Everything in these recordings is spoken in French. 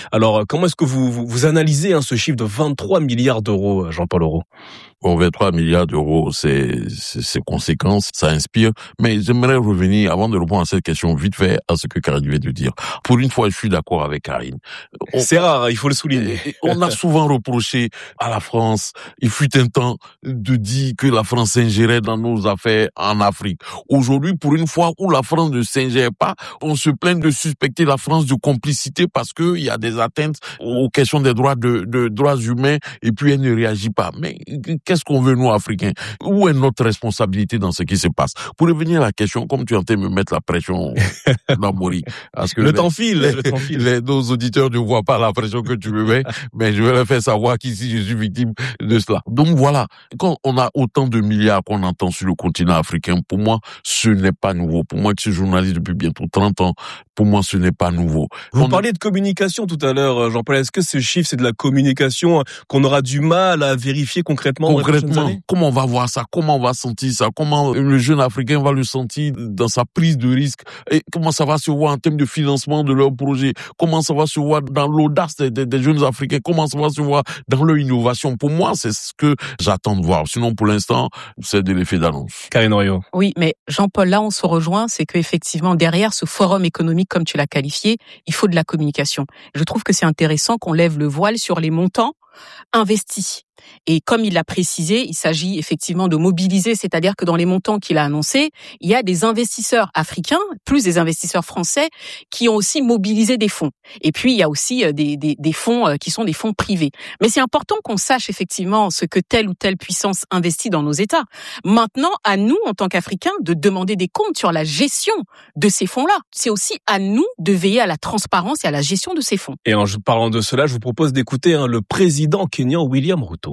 Alors, comment est-ce que vous analysez ce chiffre de 23 milliards d'euros, Jean-Paul Auroux? Bon, 23 milliards d'euros, c'est conséquence, ça inspire. Mais j'aimerais revenir, avant de répondre à cette question, vite fait à ce que Karine vient de dire. Pour une fois, je suis d'accord avec Karine. C'est rare, il faut le souligner. On a souvent reproché à la France, il fut un temps, de dire que la France s'ingérait dans nos affaires en Afrique. Aujourd'hui, pour une fois où la France ne s'ingère pas, on se plaint de suspecter la France de complicité parce que il y a des atteintes aux questions des droits de droits humains et puis elle ne réagit pas. Mais qu'est-ce qu'on veut, nous, Africains? Où est notre responsabilité dans ce qui se passe? Pour revenir à la question, comme tu es en train de me mettre la pression dans Mori, parce que le temps file. Nos auditeurs ne voient pas la pression que tu me mets, mais je vais leur faire savoir qu'ici, je suis victime de cela. Donc voilà, quand on a autant de milliards qu'on entend sur le continent africain, pour moi, ce n'est pas nouveau. Pour moi, qui suis journaliste depuis bientôt 30 ans, pour moi, ce n'est pas nouveau. Vous parliez de communication tout à l'heure, Jean-Paul. Est-ce que ce chiffre, c'est de la communication qu'on aura du mal à vérifier concrètement? Concrètement, comment on va voir ça? Comment on va sentir ça? Comment le jeune Africain va le sentir dans sa prise de risque? Et comment ça va se voir en termes de financement de leur projet? Comment ça va se voir dans l'audace des jeunes Africains? Comment ça va se voir dans leur innovation? Pour moi, c'est ce que j'attends de voir. Sinon, pour l'instant, c'est de l'effet d'annonce. Karine Oriot. Oui, mais Jean-Paul, là, on se rejoint, c'est qu'effectivement, derrière ce forum économique, comme tu l'as qualifié, il faut de la communication. Je trouve que c'est intéressant qu'on lève le voile sur les montants investis. Et comme il l'a précisé, il s'agit effectivement de mobiliser, c'est-à-dire que dans les montants qu'il a annoncés, il y a des investisseurs africains, plus des investisseurs français, qui ont aussi mobilisé des fonds. Et puis, il y a aussi des fonds qui sont des fonds privés. Mais c'est important qu'on sache effectivement ce que telle ou telle puissance investit dans nos États. Maintenant, à nous, en tant qu'Africains, de demander des comptes sur la gestion de ces fonds-là. C'est aussi à nous de veiller à la transparence et à la gestion de ces fonds. Et en parlant de cela, je vous propose d'écouter le président kényan William Ruto.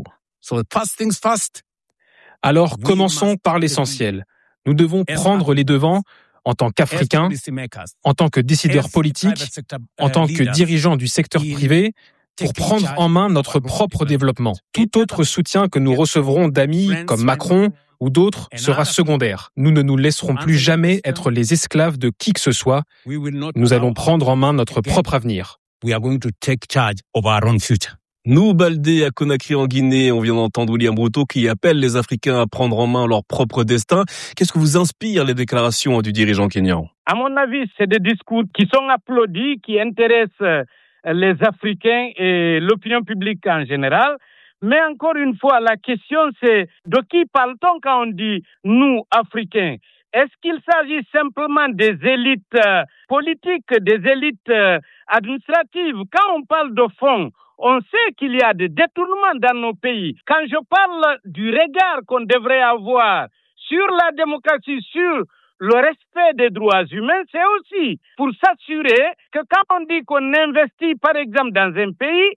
Alors, commençons par l'essentiel. Nous devons prendre les devants en tant qu'Africains, en tant que décideurs politiques, en tant que dirigeants du secteur privé, pour prendre en main notre propre développement. Tout autre soutien que nous recevrons d'amis comme Macron ou d'autres sera secondaire. Nous ne nous laisserons plus jamais être les esclaves de qui que ce soit. Nous allons prendre en main notre propre avenir. Nous, Baldé, à Conakry en Guinée, on vient d'entendre William Ruto qui appelle les Africains à prendre en main leur propre destin. Qu'est-ce que vous inspirent les déclarations du dirigeant kényan? À mon avis, c'est des discours qui sont applaudis, qui intéressent les Africains et l'opinion publique en général. Mais encore une fois, la question c'est de qui parle-t-on quand on dit nous, Africains? Est-ce qu'il s'agit simplement des élites politiques, des élites administratives? Quand on parle de fonds, on sait qu'il y a des détournements dans nos pays. Quand je parle du regard qu'on devrait avoir sur la démocratie, sur le respect des droits humains, c'est aussi pour s'assurer que quand on dit qu'on investit, par exemple, dans un pays,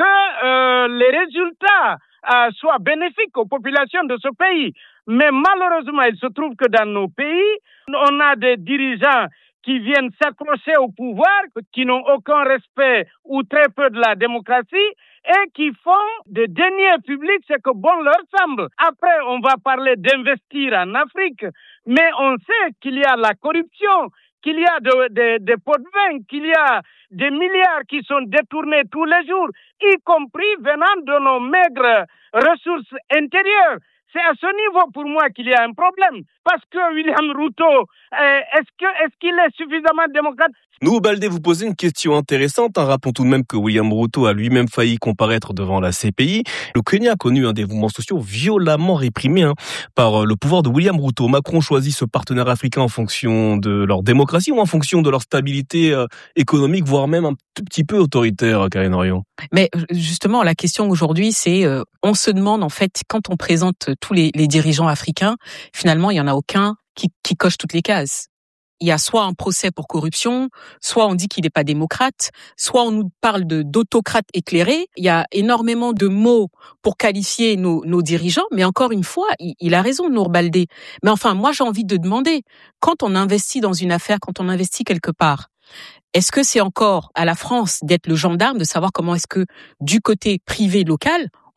que les résultats soient bénéfiques aux populations de ce pays. Mais malheureusement, il se trouve que dans nos pays, on a des dirigeants qui viennent s'accrocher au pouvoir, qui n'ont aucun respect ou très peu de la démocratie et qui font des deniers publics ce que bon leur semble. Après, on va parler d'investir en Afrique, mais on sait qu'il y a la corruption, qu'il y a des pots de vin, qu'il y a des milliards qui sont détournés tous les jours, y compris venant de nos maigres ressources intérieures. C'est à ce niveau pour moi qu'il y a un problème. Parce que William Ruto, est-ce qu'il est suffisamment démocrate? Nous, Baldé, vous posez une question intéressante. Rappelons tout de même que William Ruto a lui-même failli comparaître devant la CPI. Le Kenya a connu des mouvements sociaux violemment réprimés par le pouvoir de William Ruto. Macron choisit ce partenaire africain en fonction de leur démocratie ou en fonction de leur stabilité économique, voire même un tout petit peu autoritaire, Karine Oriot. Mais justement, la question aujourd'hui, c'est on se demande en fait, quand on présente tous les dirigeants africains, finalement, il y en a aucun qui coche toutes les cases. Il y a soit un procès pour corruption, soit on dit qu'il n'est pas démocrate, soit on nous parle d'autocrate éclairé. Il y a énormément de mots pour qualifier nos dirigeants, mais encore une fois, il a raison, Nour Baldé. Mais enfin, moi, j'ai envie de demander, quand on investit dans une affaire, quand on investit quelque part, est-ce que c'est encore à la France d'être le gendarme, de savoir comment est-ce que, du côté privé local,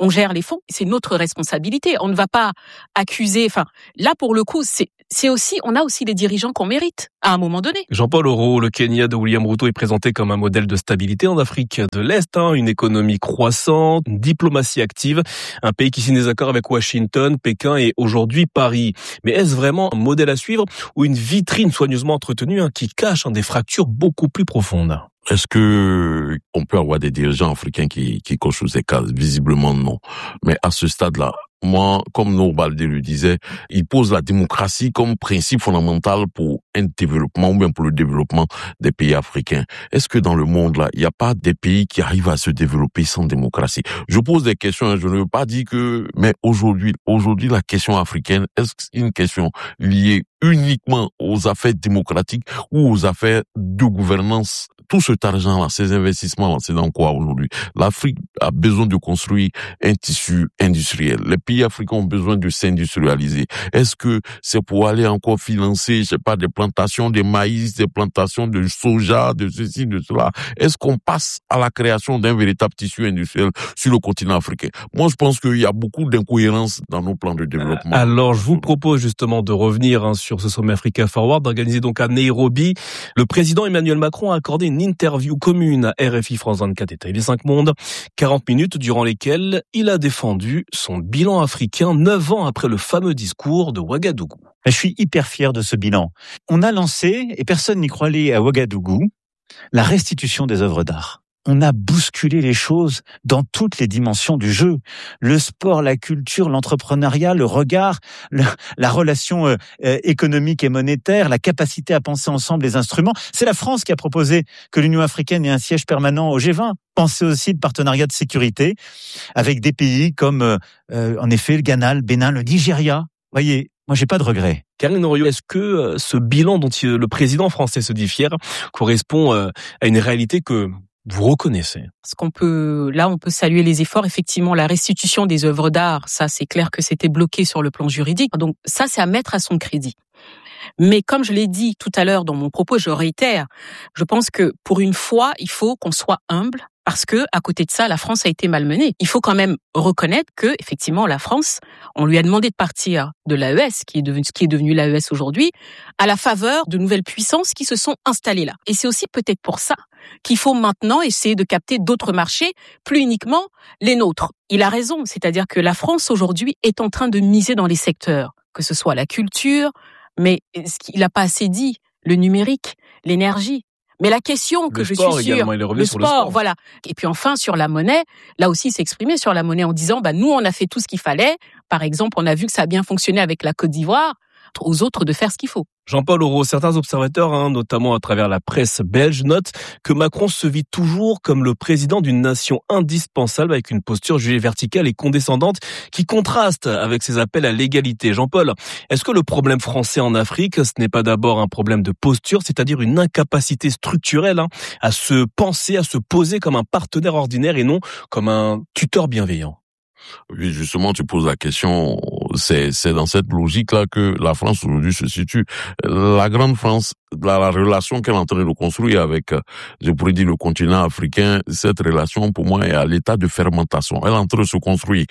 on gère les fonds, c'est notre responsabilité. On ne va pas accuser. Enfin, là pour le coup, c'est aussi, on a aussi les dirigeants qu'on mérite à un moment donné. Jean-Paul Aureau, le Kenya de William Ruto est présenté comme un modèle de stabilité en Afrique de l'Est, une économie croissante, une diplomatie active, un pays qui signe des accords avec Washington, Pékin et aujourd'hui Paris. Mais est-ce vraiment un modèle à suivre ou une vitrine soigneusement entretenue qui cache des fractures beaucoup plus profondes? Est-ce que on peut avoir des dirigeants africains qui cochent ces cases? Visiblement non. Mais à ce stade-là, moi, comme Nour Baldé le disait, il pose la démocratie comme principe fondamental pour un développement ou même pour le développement des pays africains. Est-ce que dans le monde là, il n'y a pas des pays qui arrivent à se développer sans démocratie? Je pose des questions, je ne veux pas dire que, mais aujourd'hui, la question africaine, est-ce que c'est une question liée uniquement aux affaires démocratiques ou aux affaires de gouvernance? Tout cet argent-là, ces investissements-là, c'est dans quoi aujourd'hui? L'Afrique a besoin de construire un tissu industriel. Les pays africains ont besoin de s'industrialiser. Est-ce que c'est pour aller encore financer, je sais pas, des plantations de maïs, des plantations de soja, de ceci, de cela? Est-ce qu'on passe à la création d'un véritable tissu industriel sur le continent africain? Moi, je pense qu'il y a beaucoup d'incohérences dans nos plans de développement. Alors, je vous propose justement de revenir sur ce sommet Africa Forward, organisé donc à Nairobi. Le président Emmanuel Macron a accordé une interview commune à RFI France 24 et TV5 Monde. 40 minutes durant lesquelles il a défendu son bilan africain 9 ans après le fameux discours de Ouagadougou. Je suis hyper fier de ce bilan. On a lancé, et personne n'y croyait à Ouagadougou, la restitution des œuvres d'art. On a bousculé les choses dans toutes les dimensions du jeu. Le sport, la culture, l'entrepreneuriat, le regard, la relation économique et monétaire, la capacité à penser ensemble les instruments. C'est la France qui a proposé que l'Union africaine ait un siège permanent au G20. Pensez aussi le partenariat de sécurité avec des pays comme, en effet, le Ghana, le Bénin, le Nigeria. Voyez, moi, j'ai pas de regrets. Karine Oriot, est-ce que ce bilan dont le président français se dit fier correspond à une réalité que vous reconnaissez? Parce on peut saluer les efforts. Effectivement, la restitution des œuvres d'art, ça, c'est clair que c'était bloqué sur le plan juridique. Donc, ça, c'est à mettre à son crédit. Mais comme je l'ai dit tout à l'heure dans mon propos, je réitère, je pense que pour une fois, il faut qu'on soit humble. Parce que, à côté de ça, la France a été malmenée. Il faut quand même reconnaître que, effectivement, la France, on lui a demandé de partir de l'AES, qui est devenu l'AES aujourd'hui, à la faveur de nouvelles puissances qui se sont installées là. Et c'est aussi peut-être pour ça qu'il faut maintenant essayer de capter d'autres marchés, plus uniquement les nôtres. Il a raison, c'est-à-dire que la France aujourd'hui est en train de miser dans les secteurs, que ce soit la culture, mais ce qu'il n'a pas assez dit, le numérique, l'énergie. Mais la question que je suis sûre, le sport, voilà. Et puis enfin, sur la monnaie, là aussi, il s'est exprimé sur la monnaie en disant, nous, on a fait tout ce qu'il fallait. Par exemple, on a vu que ça a bien fonctionné avec la Côte d'Ivoire. Aux autres de faire ce qu'il faut. Jean-Paul Aureau, certains observateurs, notamment à travers la presse belge, notent que Macron se vit toujours comme le président d'une nation indispensable avec une posture jugée verticale et condescendante qui contraste avec ses appels à l'égalité. Jean-Paul, est-ce que le problème français en Afrique, ce n'est pas d'abord un problème de posture, c'est-à-dire une incapacité structurelle à se penser, à se poser comme un partenaire ordinaire et non comme un tuteur bienveillant? Oui, justement, tu poses la question, c'est dans cette logique-là que la France aujourd'hui se situe. La grande France, la relation qu'elle est en train de construire avec, je pourrais dire, le continent africain, cette relation, pour moi, est à l'état de fermentation. Elle est en train de se construire.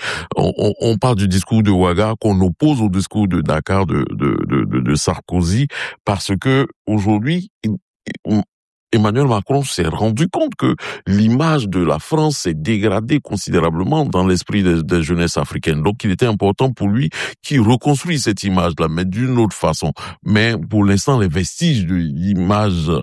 On parle du discours de Ouaga qu'on oppose au discours de Dakar de Sarkozy, parce que aujourd'hui, Emmanuel Macron s'est rendu compte que l'image de la France s'est dégradée considérablement dans l'esprit des jeunesses africaines. Donc, il était important pour lui qu'il reconstruise cette image-là, mais d'une autre façon. Mais pour l'instant, les vestiges de l'image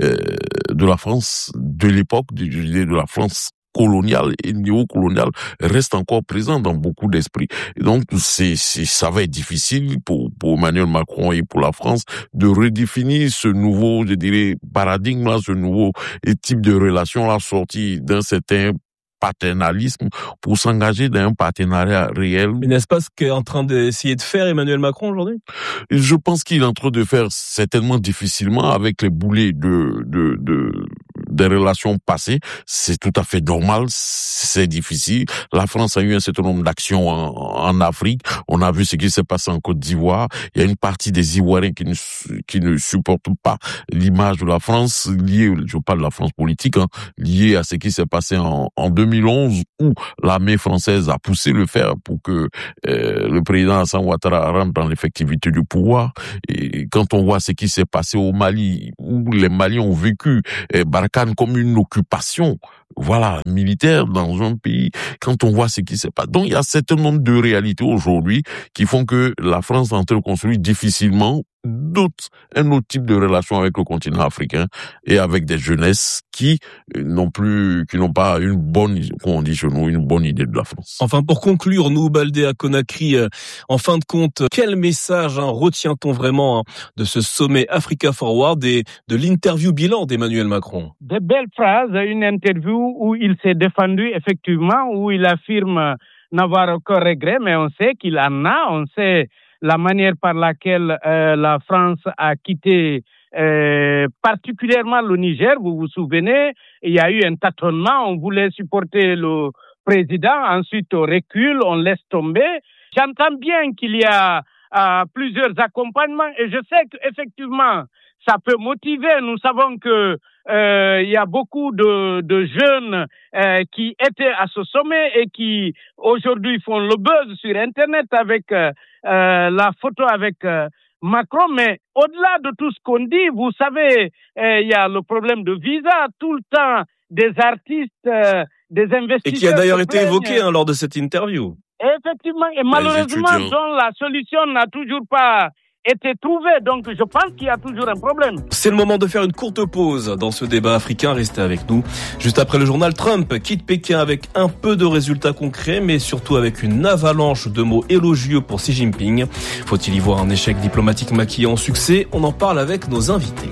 de la France de l'époque, de la France colonial et néocolonial reste encore présent dans beaucoup d'esprits. Et donc, ça va être difficile pour Emmanuel Macron et pour la France de redéfinir ce nouveau, je dirais, paradigme-là, ce nouveau type de relation-là sorti d'un certain paternalisme pour s'engager dans un partenariat réel. Mais n'est-ce pas ce qu'est en train d'essayer de faire Emmanuel Macron aujourd'hui? Je pense qu'il est en train de faire certainement difficilement avec les boulets de des relations passées. C'est tout à fait normal, c'est difficile. La France a eu un certain nombre d'actions en Afrique. On a vu ce qui s'est passé en Côte d'Ivoire. Il y a une partie des Ivoiriens qui ne supportent pas l'image de la France liée, je parle de la France politique, liée à ce qui s'est passé en 2011, où l'armée française a poussé le fer pour que le président Alassane Ouattara rentre dans l'effectivité du pouvoir. Et quand on voit ce qui s'est passé au Mali, où les Maliens ont vécu Barkhane comme une occupation, voilà, militaire dans un pays, quand on voit ce qui s'est passé. Donc il y a un certain nombre de réalités aujourd'hui qui font que la France est en train de construire difficilement un autre type de relation avec le continent africain et avec des jeunesses qui n'ont pas une bonne, comme on dit chez nous, une bonne idée de la France. Enfin, pour conclure, nous, Baldé à Conakry, en fin de compte, quel message retient-on vraiment de ce sommet Africa Forward et de l'interview bilan d'Emmanuel Macron? De belles phrases, une interview où il s'est défendu effectivement, où il affirme n'avoir aucun regret, mais on sait qu'il en a, on sait la manière par laquelle la France a quitté particulièrement le Niger. Vous vous souvenez, il y a eu un tâtonnement, on voulait supporter le président, ensuite on recule, on laisse tomber. J'entends bien qu'il y a plusieurs accompagnements et je sais qu'effectivement, ça peut motiver. Nous savons que il y a beaucoup de jeunes qui étaient à ce sommet et qui aujourd'hui font le buzz sur Internet avec la photo avec Macron. Mais au-delà de tout ce qu'on dit, vous savez, il y a le problème de visa, tout le temps des artistes, des investisseurs. Et qui a d'ailleurs été évoqué lors de cette interview. Effectivement, et malheureusement, donc, la solution n'a toujours pas été trouvée, donc je pense qu'il y a toujours un problème. C'est le moment de faire une courte pause dans ce débat africain. Restez avec nous. Juste après le journal, Trump quitte Pékin avec un peu de résultats concrets, mais surtout avec une avalanche de mots élogieux pour Xi Jinping. Faut-il y voir un échec diplomatique maquillé en succès? On en parle avec nos invités.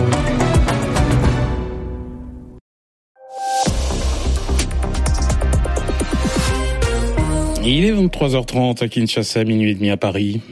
Il est 23h30 à Kinshasa, minuit et demi à Paris.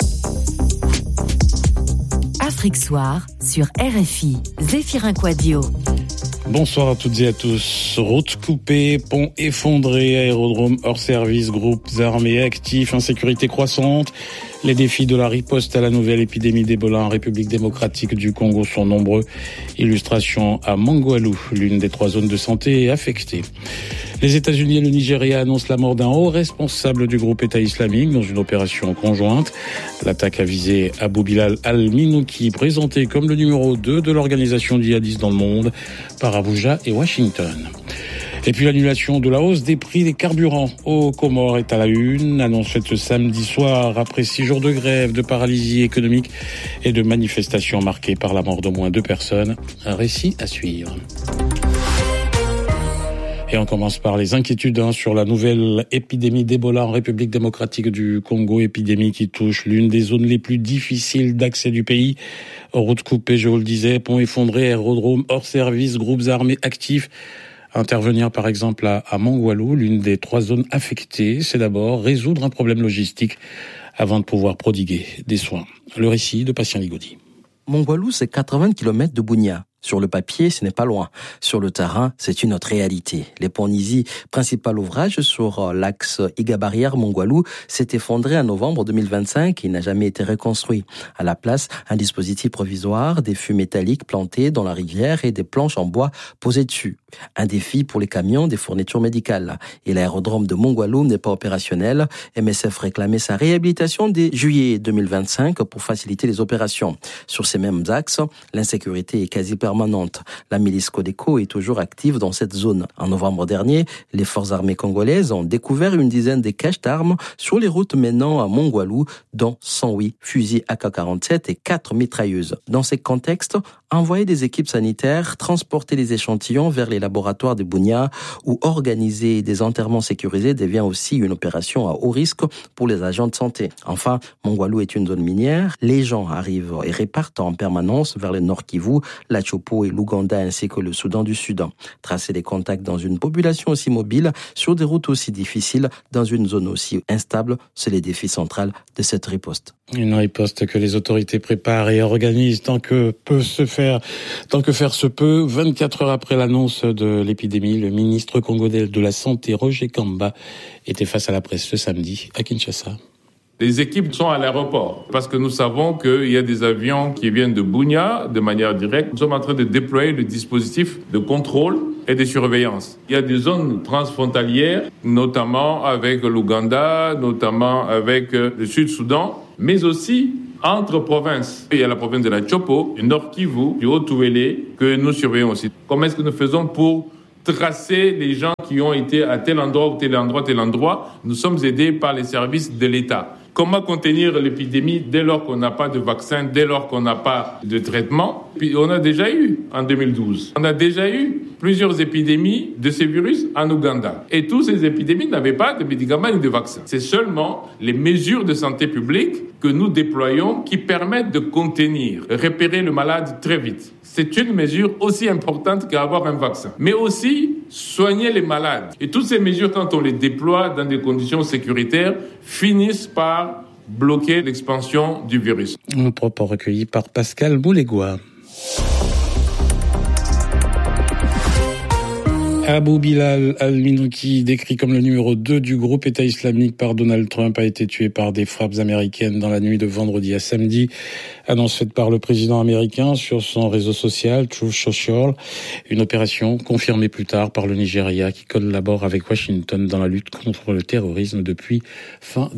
Afrique Soir sur RFI, Zéphirin Quadio. Bonsoir à toutes et à tous. Routes coupées, ponts effondrés, aérodromes hors service, groupes armés actifs, insécurité croissante. Les défis de la riposte à la nouvelle épidémie d'Ebola en République démocratique du Congo sont nombreux. Illustration à Mongwalu, l'une des 3 zones de santé affectées. Les États-Unis et le Nigeria annoncent la mort d'un haut responsable du groupe État islamique dans une opération conjointe. L'attaque a visé Abou Bilal al-Minouki, présenté comme le numéro 2 de l'organisation djihadiste dans le monde par Abuja et Washington. Et puis l'annulation de la hausse des prix des carburants aux Comores est à la une, annonce faite samedi soir après 6 jours de grève, de paralysie économique et de manifestations marquées par la mort d'au moins 2 personnes. Un récit à suivre. Et on commence par les inquiétudes sur la nouvelle épidémie d'Ebola en République démocratique du Congo, épidémie qui touche l'une des zones les plus difficiles d'accès du pays. Routes coupées, je vous le disais, ponts effondrés, aérodromes hors service, groupes armés actifs. Intervenir par exemple à Mongwalu, l'une des 3 zones affectées, c'est d'abord résoudre un problème logistique avant de pouvoir prodiguer des soins. Le récit de Patient Ligodi. Mongwalu, c'est 80 km de Bunia. Sur le papier, ce n'est pas loin. Sur le terrain, c'est une autre réalité. Les ponts Nizi, principal ouvrage sur l'axe Igabarière-Mongwalu, s'est effondré en novembre 2025 et n'a jamais été reconstruit. À la place, un dispositif provisoire, des fûts métalliques plantés dans la rivière et des planches en bois posées dessus. Un défi pour les camions des fournitures médicales. Et l'aérodrome de Mongwalu n'est pas opérationnel. MSF réclamait sa réhabilitation dès juillet 2025 pour faciliter les opérations. Sur ces mêmes axes, l'insécurité est quasi permanente. La milice Codeco est toujours active dans cette zone. En novembre dernier, les forces armées congolaises ont découvert une dizaine de caches d'armes sur les routes menant à Mongwalu, dont 108 fusils AK-47 et 4 mitrailleuses. Dans ces contextes, envoyer des équipes sanitaires, transporter les échantillons vers les laboratoires de Bunia ou organiser des enterrements sécurisés devient aussi une opération à haut risque pour les agents de santé. Enfin, Mongwalu est une zone minière. Les gens arrivent et repartent en permanence vers le Nord Kivu, la Tchouba Topo et l'Ouganda ainsi que le Soudan du Sud. Tracer des contacts dans une population aussi mobile, sur des routes aussi difficiles, dans une zone aussi instable, c'est le défi central de cette riposte. Une riposte que les autorités préparent et organisent tant que faire se peut. 24 heures après l'annonce de l'épidémie, le ministre congolais de la Santé, Roger Kamba, était face à la presse ce samedi à Kinshasa. Les équipes sont à l'aéroport parce que nous savons qu'il y a des avions qui viennent de Bunia de manière directe. Nous sommes en train de déployer le dispositif de contrôle et de surveillance. Il y a des zones transfrontalières, notamment avec l'Ouganda, notamment avec le Sud-Soudan, mais aussi entre provinces. Il y a la province de la Chopo, du Nord Kivu, du Haut-Touélé, que nous surveillons aussi. Comment est-ce que nous faisons pour tracer les gens qui ont été à tel endroit ou tel endroit? Nous sommes aidés par les services de l'État. Comment contenir l'épidémie dès lors qu'on n'a pas de vaccin, dès lors qu'on n'a pas de traitement? Puis on a déjà eu en 2012. On a déjà eu plusieurs épidémies de ces virus en Ouganda. Et toutes ces épidémies n'avaient pas de médicaments ni de vaccins. C'est seulement les mesures de santé publique que nous déployons qui permettent de contenir, repérer le malade très vite. C'est une mesure aussi importante qu'avoir un vaccin. Mais aussi soigner les malades. Et toutes ces mesures, quand on les déploie dans des conditions sécuritaires, finissent par bloquer l'expansion du virus. Un propos recueilli par Pascal Boulégois. Abou Bilal al-Minouki, décrit comme le numéro 2 du groupe État islamique par Donald Trump, a été tué par des frappes américaines dans la nuit de vendredi à samedi. Annonce faite par le président américain sur son réseau social Truth Social. Une opération confirmée plus tard par le Nigeria qui collabore avec Washington dans la lutte contre le terrorisme depuis fin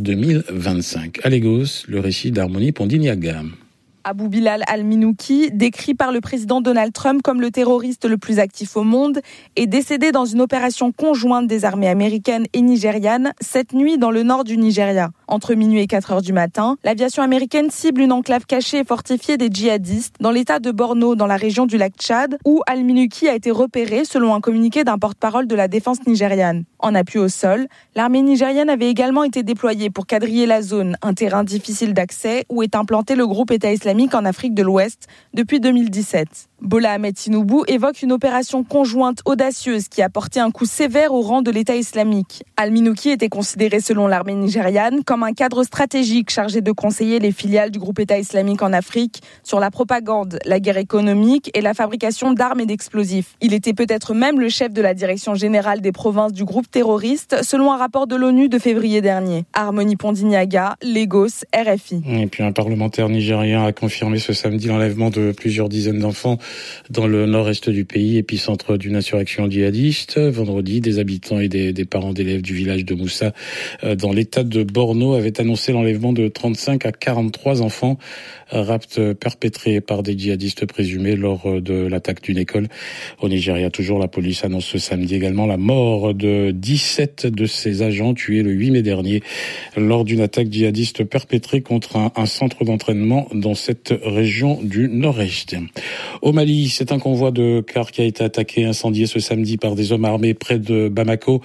2025. À Lagos, le récit d'Harmonie Pondiniaga. Abou Bilal al-Minouki, décrit par le président Donald Trump comme le terroriste le plus actif au monde, est décédé dans une opération conjointe des armées américaines et nigérianes cette nuit dans le nord du Nigeria. Entre minuit et 4 heures du matin, l'aviation américaine cible une enclave cachée et fortifiée des djihadistes dans l'état de Borno, dans la région du lac Tchad, où al-Minouki a été repéré selon un communiqué d'un porte-parole de la défense nigériane. En appui au sol, l'armée nigériane avait également été déployée pour quadriller la zone, un terrain difficile d'accès où est implanté le groupe État islamique en Afrique de l'Ouest depuis 2017. Bola Ahmed Tinubu évoque une opération conjointe audacieuse qui a porté un coup sévère au rang de l'État islamique. Al-Minouki était considéré selon l'armée nigériane comme un cadre stratégique chargé de conseiller les filiales du groupe État islamique en Afrique sur la propagande, la guerre économique et la fabrication d'armes et d'explosifs. Il était peut-être même le chef de la direction générale des provinces du groupe terroriste selon un rapport de l'ONU de février dernier. Harmonie Pondiniaga, Lagos, RFI. Et puis un parlementaire nigérien a confirmé ce samedi l'enlèvement de plusieurs dizaines d'enfants dans le nord-est du pays, épicentre d'une insurrection djihadiste. Vendredi, des habitants et des parents d'élèves du village de Moussa, dans l'état de Borno, avaient annoncé l'enlèvement de 35 à 43 enfants, rapts perpétrés par des djihadistes présumés lors de l'attaque d'une école au Nigeria. Toujours, la police annonce ce samedi également la mort de 17 de ses agents tués le 8 mai dernier lors d'une attaque djihadiste perpétrée contre un centre d'entraînement dans cette région du nord-est. Au Mali, c'est un convoi de cars qui a été attaqué, incendié ce samedi par des hommes armés près de Bamako.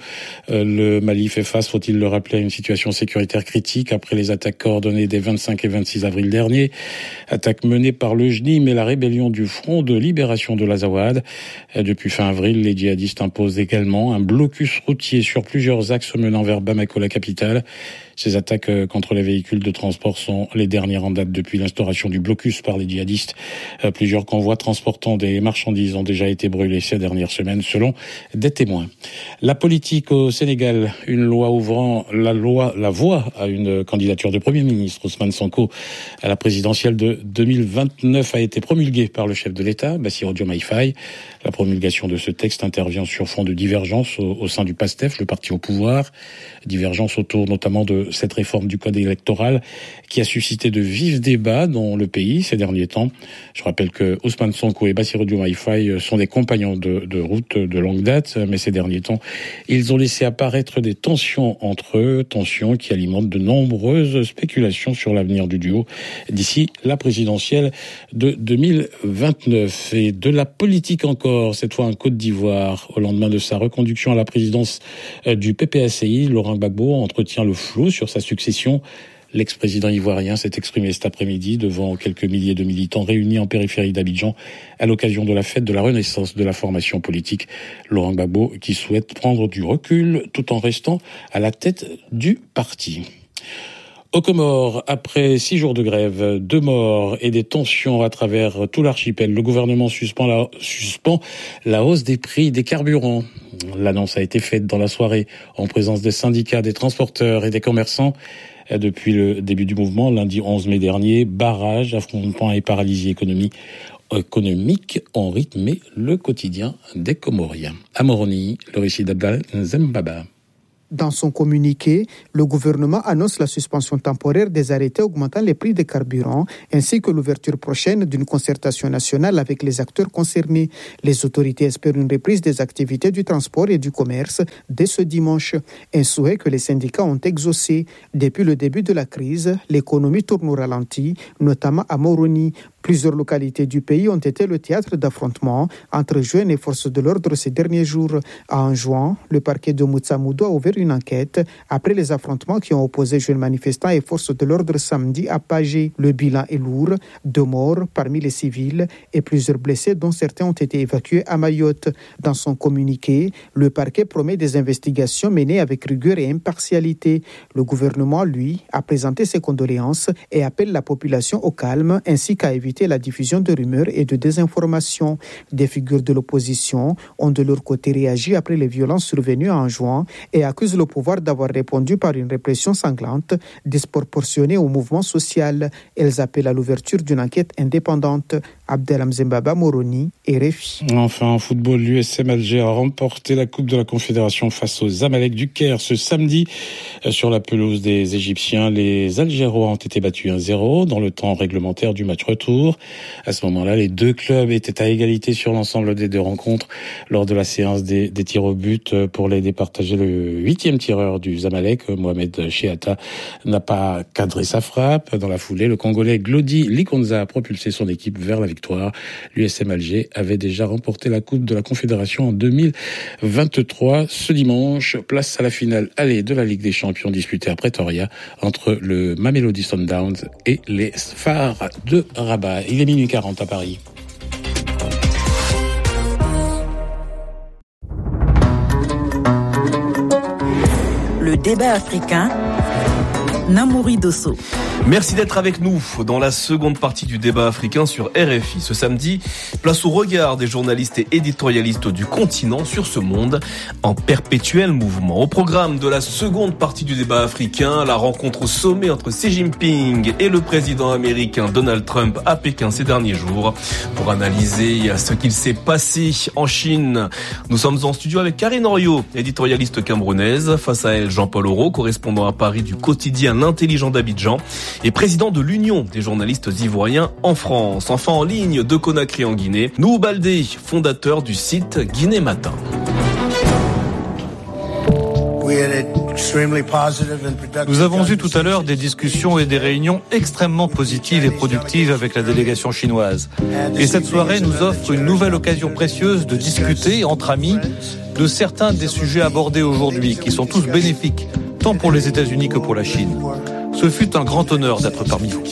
Le Mali fait face, faut-il le rappeler, à une situation sécuritaire critique après les attaques coordonnées des 25 et 26 avril dernier. Attaque menée par le JNIM et la rébellion du Front de libération de l'Azawad. Depuis fin avril, les djihadistes imposent également un blocus routier sur plusieurs axes menant vers Bamako, la capitale. Ces attaques contre les véhicules de transport sont les dernières en date depuis l'instauration du blocus par les djihadistes. Plusieurs convois transportant des marchandises ont déjà été brûlés ces dernières semaines, selon des témoins. La politique au Sénégal, une loi ouvrant la voie à une candidature de Premier ministre, Ousmane Sonko, à la présidentielle de 2029 a été promulguée par le chef de l'État, Bassirou Diomaye Faye. La promulgation de ce texte intervient sur fond de divergences au sein du PASTEF, le parti au pouvoir. Divergences autour notamment de cette réforme du code électoral qui a suscité de vifs débats dans le pays ces derniers temps. Je rappelle que Ousmane Sonko et Bassirou Diomaye Faye sont des compagnons de route de longue date, mais ces derniers temps, ils ont laissé apparaître des tensions entre eux, tensions qui alimentent de nombreuses spéculations sur l'avenir du duo d'ici la présidentielle de 2029. Et de la politique encore, cette fois en Côte d'Ivoire. Au lendemain de sa reconduction à la présidence du PPACI, Laurent Gbagbo entretient le flou sur sa succession. L'ex-président ivoirien s'est exprimé cet après-midi devant quelques milliers de militants réunis en périphérie d'Abidjan à l'occasion de la fête de la renaissance de la formation politique. Laurent Gbagbo qui souhaite prendre du recul tout en restant à la tête du parti. Aux Comores, après 6 jours de grève, 2 morts et des tensions à travers tout l'archipel, le gouvernement suspend la hausse des prix des carburants. L'annonce a été faite dans la soirée en présence des syndicats, des transporteurs et des commerçants. Depuis le début du mouvement, lundi 11 mai dernier, barrages, affrontements et paralysie économique ont rythmé le quotidien des Comoriens. À Moroni, le récit d'Abdel Zembaba. Dans son communiqué, le gouvernement annonce la suspension temporaire des arrêtés augmentant les prix des carburants ainsi que l'ouverture prochaine d'une concertation nationale avec les acteurs concernés. Les autorités espèrent une reprise des activités du transport et du commerce dès ce dimanche. Un souhait que les syndicats ont exaucé. Depuis le début de la crise, l'économie tourne au ralenti, notamment à Moroni. Plusieurs localités du pays ont été le théâtre d'affrontements entre jeunes et forces de l'ordre ces derniers jours. En juin, le parquet de Moutsamoudou a ouvert une enquête après les affrontements qui ont opposé jeunes manifestants et forces de l'ordre samedi à Pagé. Le bilan est lourd, 2 morts parmi les civils et plusieurs blessés dont certains ont été évacués à Mayotte. Dans son communiqué, le parquet promet des investigations menées avec rigueur et impartialité. Le gouvernement, lui, a présenté ses condoléances et appelle la population au calme ainsi qu'à éviter la diffusion de rumeurs et de désinformation. Des figures de l'opposition ont de leur côté réagi après les violences survenues en juin et accusent le pouvoir d'avoir répondu par une répression sanglante, disproportionnée au mouvement social. Elles appellent à l'ouverture d'une enquête indépendante. Abdelham Zembaba, Moroni, RFI. Enfin, en football, l'USM Alger a remporté la Coupe de la Confédération face aux Zamalek du Caire ce samedi. Sur la pelouse des Égyptiens, les Algérois ont été battus 1-0 dans le temps réglementaire du match retour. À ce moment-là, les 2 clubs étaient à égalité sur l'ensemble des 2 rencontres. Lors de la séance des tirs au but pour les départager, le 8e tireur du Zamalek, Mohamed Cheata, n'a pas cadré sa frappe. Dans la foulée, le Congolais Glody Likonza a propulsé son équipe vers la victoire. L'USM Alger avait déjà remporté la Coupe de la Confédération en 2023. Ce dimanche, place à la finale allée de la Ligue des Champions disputée à Pretoria entre le Mamelodi Sundowns et les Phares de Rabat. Il est minuit 40 à Paris. Le débat africain, Namouri Dosso. Merci d'être avec nous dans la seconde partie du débat africain sur RFI. Ce samedi, place au regard des journalistes et éditorialistes du continent sur ce monde en perpétuel mouvement. Au programme de la seconde partie du débat africain, la rencontre au sommet entre Xi Jinping et le président américain Donald Trump à Pékin ces derniers jours. Pour analyser ce qu'il s'est passé en Chine, nous sommes en studio avec Karine Oriot, éditorialiste camerounaise. Face à elle, Jean-Paul Auro, correspondant à Paris du quotidien L'Intelligent d'Abidjan et président de l'Union des journalistes ivoiriens en France. Enfin en ligne de Conakry en Guinée, Nouhou Baldé, fondateur du site Guinée Matin. Nous avons eu tout à l'heure des discussions et des réunions extrêmement positives et productives avec la délégation chinoise. Et cette soirée nous offre une nouvelle occasion précieuse de discuter entre amis de certains des sujets abordés aujourd'hui, qui sont tous bénéfiques, tant pour les États-Unis que pour la Chine. Ce fut un grand honneur d'être parmi vous.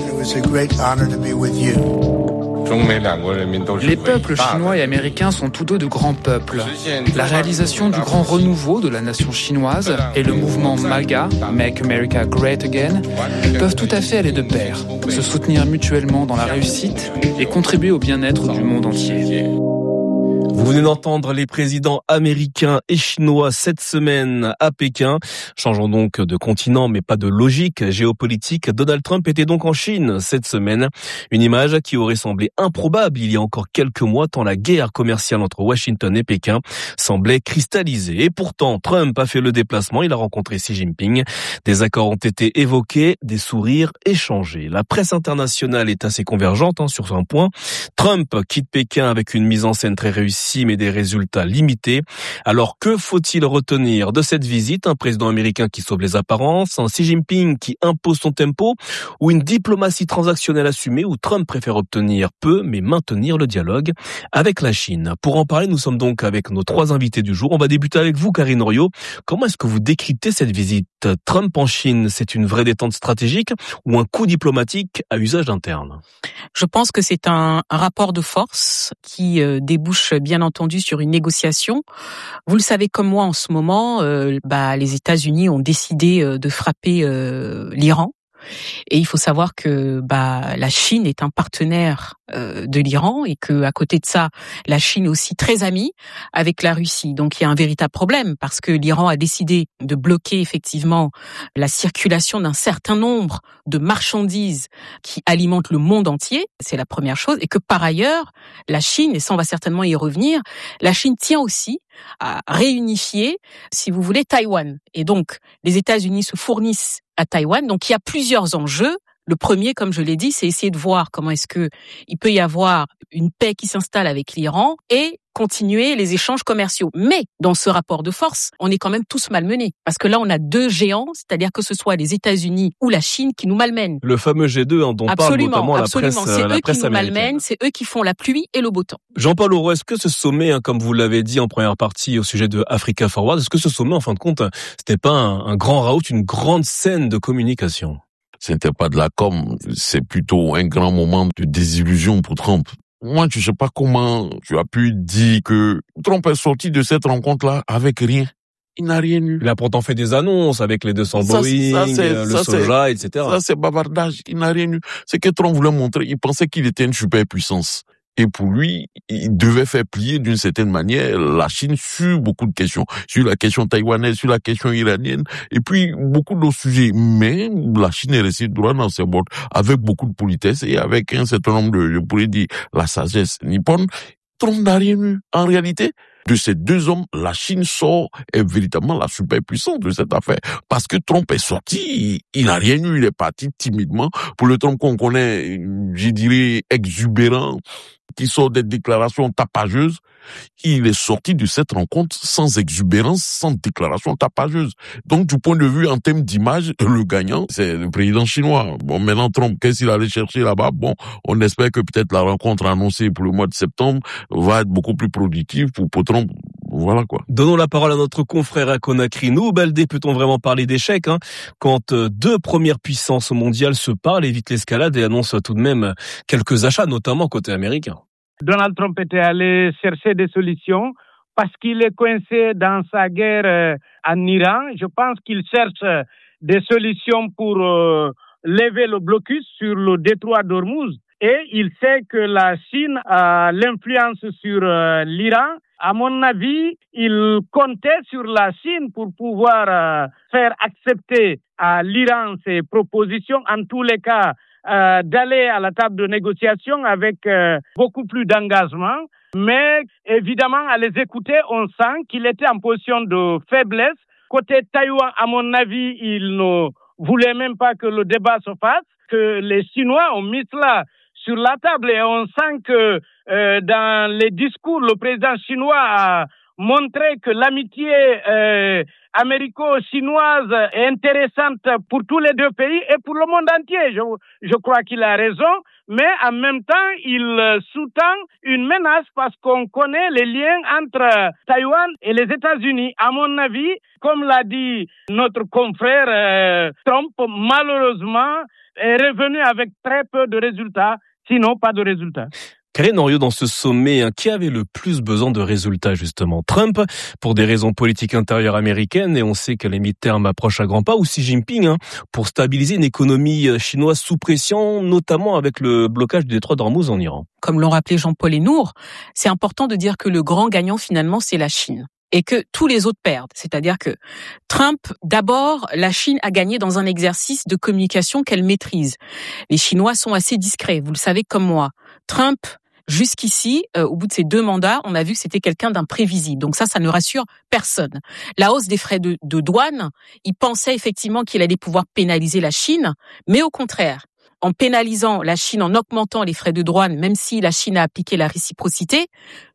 Les peuples chinois et américains sont tous deux de grands peuples. La réalisation du grand renouveau de la nation chinoise et le mouvement MAGA, Make America Great Again, peuvent tout à fait aller de pair, se soutenir mutuellement dans la réussite et contribuer au bien-être du monde entier. Vous venez d'entendre les présidents américains et chinois cette semaine à Pékin. Changeons donc de continent, mais pas de logique géopolitique. Donald Trump était donc en Chine cette semaine. Une image qui aurait semblé improbable il y a encore quelques mois, tant la guerre commerciale entre Washington et Pékin semblait cristallisée. Et pourtant, Trump a fait le déplacement. Il a rencontré Xi Jinping. Des accords ont été évoqués, des sourires échangés. La presse internationale est assez convergente sur un point. Trump quitte Pékin avec une mise en scène très réussie. Russie, mais des résultats limités. Alors que faut-il retenir de cette visite? Un président américain qui sauve les apparences, un Xi Jinping qui impose son tempo, ou une diplomatie transactionnelle assumée où Trump préfère obtenir peu mais maintenir le dialogue avec la Chine? Pour en parler, nous sommes donc avec nos 3 invités du jour. On va débuter avec vous, Karine Oriot. Comment est-ce que vous décryptez cette visite? Trump en Chine, c'est une vraie détente stratégique ou un coup diplomatique à usage interne? Je pense que c'est un rapport de force qui débouche bien entendu sur une négociation. Vous le savez comme moi en ce moment, les États-Unis ont décidé de frapper l'Iran. Et il faut savoir que la Chine est un partenaire de l'Iran et que à côté de ça, la Chine est aussi très amie avec la Russie. Donc il y a un véritable problème parce que l'Iran a décidé de bloquer effectivement la circulation d'un certain nombre de marchandises qui alimentent le monde entier. C'est la première chose. Et que par ailleurs, la Chine, et ça on va certainement y revenir, la Chine tient aussi à réunifier, si vous voulez, Taïwan. Et donc les États-Unis se fournissent à Taïwan. Donc, il y a plusieurs enjeux. Le premier, comme je l'ai dit, c'est essayer de voir comment est-ce que il peut y avoir une paix qui s'installe avec l'Iran et continuer les échanges commerciaux. Mais dans ce rapport de force, on est quand même tous malmenés. Parce que là, on a 2 géants, c'est-à-dire que ce soit les États-Unis ou la Chine qui nous malmènent. Le fameux G2 dont parle notamment la presse américaine. C'est eux qui nous malmènent, c'est eux qui font la pluie et le beau temps. Jean-Paul Auroux, est-ce que ce sommet, comme vous l'avez dit en première partie au sujet de Africa Forward, est-ce que ce sommet, en fin de compte, c'était pas un grand raout, une grande scène de communication? C'était pas de la com, c'est plutôt un grand moment de désillusion pour Trump. Moi, je sais pas comment tu as pu dire que Trump est sorti de cette rencontre-là avec rien. Il n'a rien eu. Il a pourtant fait des annonces avec les 200 Boeing, le soja, etc. Ça, c'est bavardage. Il n'a rien eu. C'est que Trump voulait montrer, il pensait qu'il était une superpuissance. Et pour lui, il devait faire plier d'une certaine manière la Chine sur beaucoup de questions, sur la question taïwanaise, sur la question iranienne, et puis beaucoup d'autres sujets. Mais la Chine est restée droit dans ses bottes, avec beaucoup de politesse et avec un certain nombre de, je pourrais dire, la sagesse nippone. Trump n'a rien eu. En réalité, de ces 2 hommes, la Chine est véritablement la superpuissance de cette affaire. Parce que Trump est sorti, il n'a rien eu, il est parti timidement. Pour le Trump qu'on connaît, je dirais, exubérant, qui sort des déclarations tapageuses, il est sorti de cette rencontre sans exubérance, sans déclaration tapageuse. Donc, du point de vue en termes d'image, le gagnant, c'est le président chinois. Bon, maintenant, Trump, qu'est-ce qu'il allait chercher là-bas? Bon, on espère que peut-être la rencontre annoncée pour le mois de septembre va être beaucoup plus productive pour Trump. Voilà quoi. Donnons la parole à notre confrère à Conakry. Nous, Baldé, peut-on vraiment parler d'échec quand 2 premières puissances mondiales se parlent, évitent l'escalade et annoncent tout de même quelques achats, notamment côté américain? Donald Trump était allé chercher des solutions parce qu'il est coincé dans sa guerre en Iran. Je pense qu'il cherche des solutions pour lever le blocus sur le détroit d'Ormuz. Et il sait que la Chine a l'influence sur l'Iran. À mon avis, il comptait sur la Chine pour pouvoir faire accepter à l'Iran ses propositions. En tous les cas, d'aller à la table de négociation avec beaucoup plus d'engagement. Mais évidemment, à les écouter, on sent qu'il était en position de faiblesse. Côté Taïwan, à mon avis, il ne voulait même pas que le débat se fasse, que les Chinois ont mis cela sur la table. Et on sent que dans les discours, le président chinois a montré que l'amitié américo-chinoise est intéressante pour tous les 2 pays et pour le monde entier. Je crois qu'il a raison, mais en même temps, il sous-tend une menace parce qu'on connaît les liens entre Taïwan et les États-Unis. À mon avis, comme l'a dit notre confrère Trump, malheureusement, est revenu avec très peu de résultats, sinon pas de résultats. Karine Oriot, dans ce sommet, qui avait le plus besoin de résultats, justement? Trump, pour des raisons politiques intérieures américaines, et on sait que les mi-termes approchent à grands pas, ou Xi Jinping, pour stabiliser une économie chinoise sous pression, notamment avec le blocage du détroit d'Ormuz en Iran. Comme l'ont rappelé Jean-Paul et Nour, c'est important de dire que le grand gagnant, finalement, c'est la Chine. Et que tous les autres perdent. C'est-à-dire que Trump, d'abord, la Chine a gagné dans un exercice de communication qu'elle maîtrise. Les Chinois sont assez discrets, vous le savez comme moi. Trump, jusqu'ici, au bout de ses 2 mandats, on a vu que c'était quelqu'un d'imprévisible. Donc ça ne rassure personne. La hausse des frais de douane, il pensait effectivement qu'il allait pouvoir pénaliser la Chine, mais au contraire, en pénalisant la Chine, en augmentant les frais de douane, même si la Chine a appliqué la réciprocité,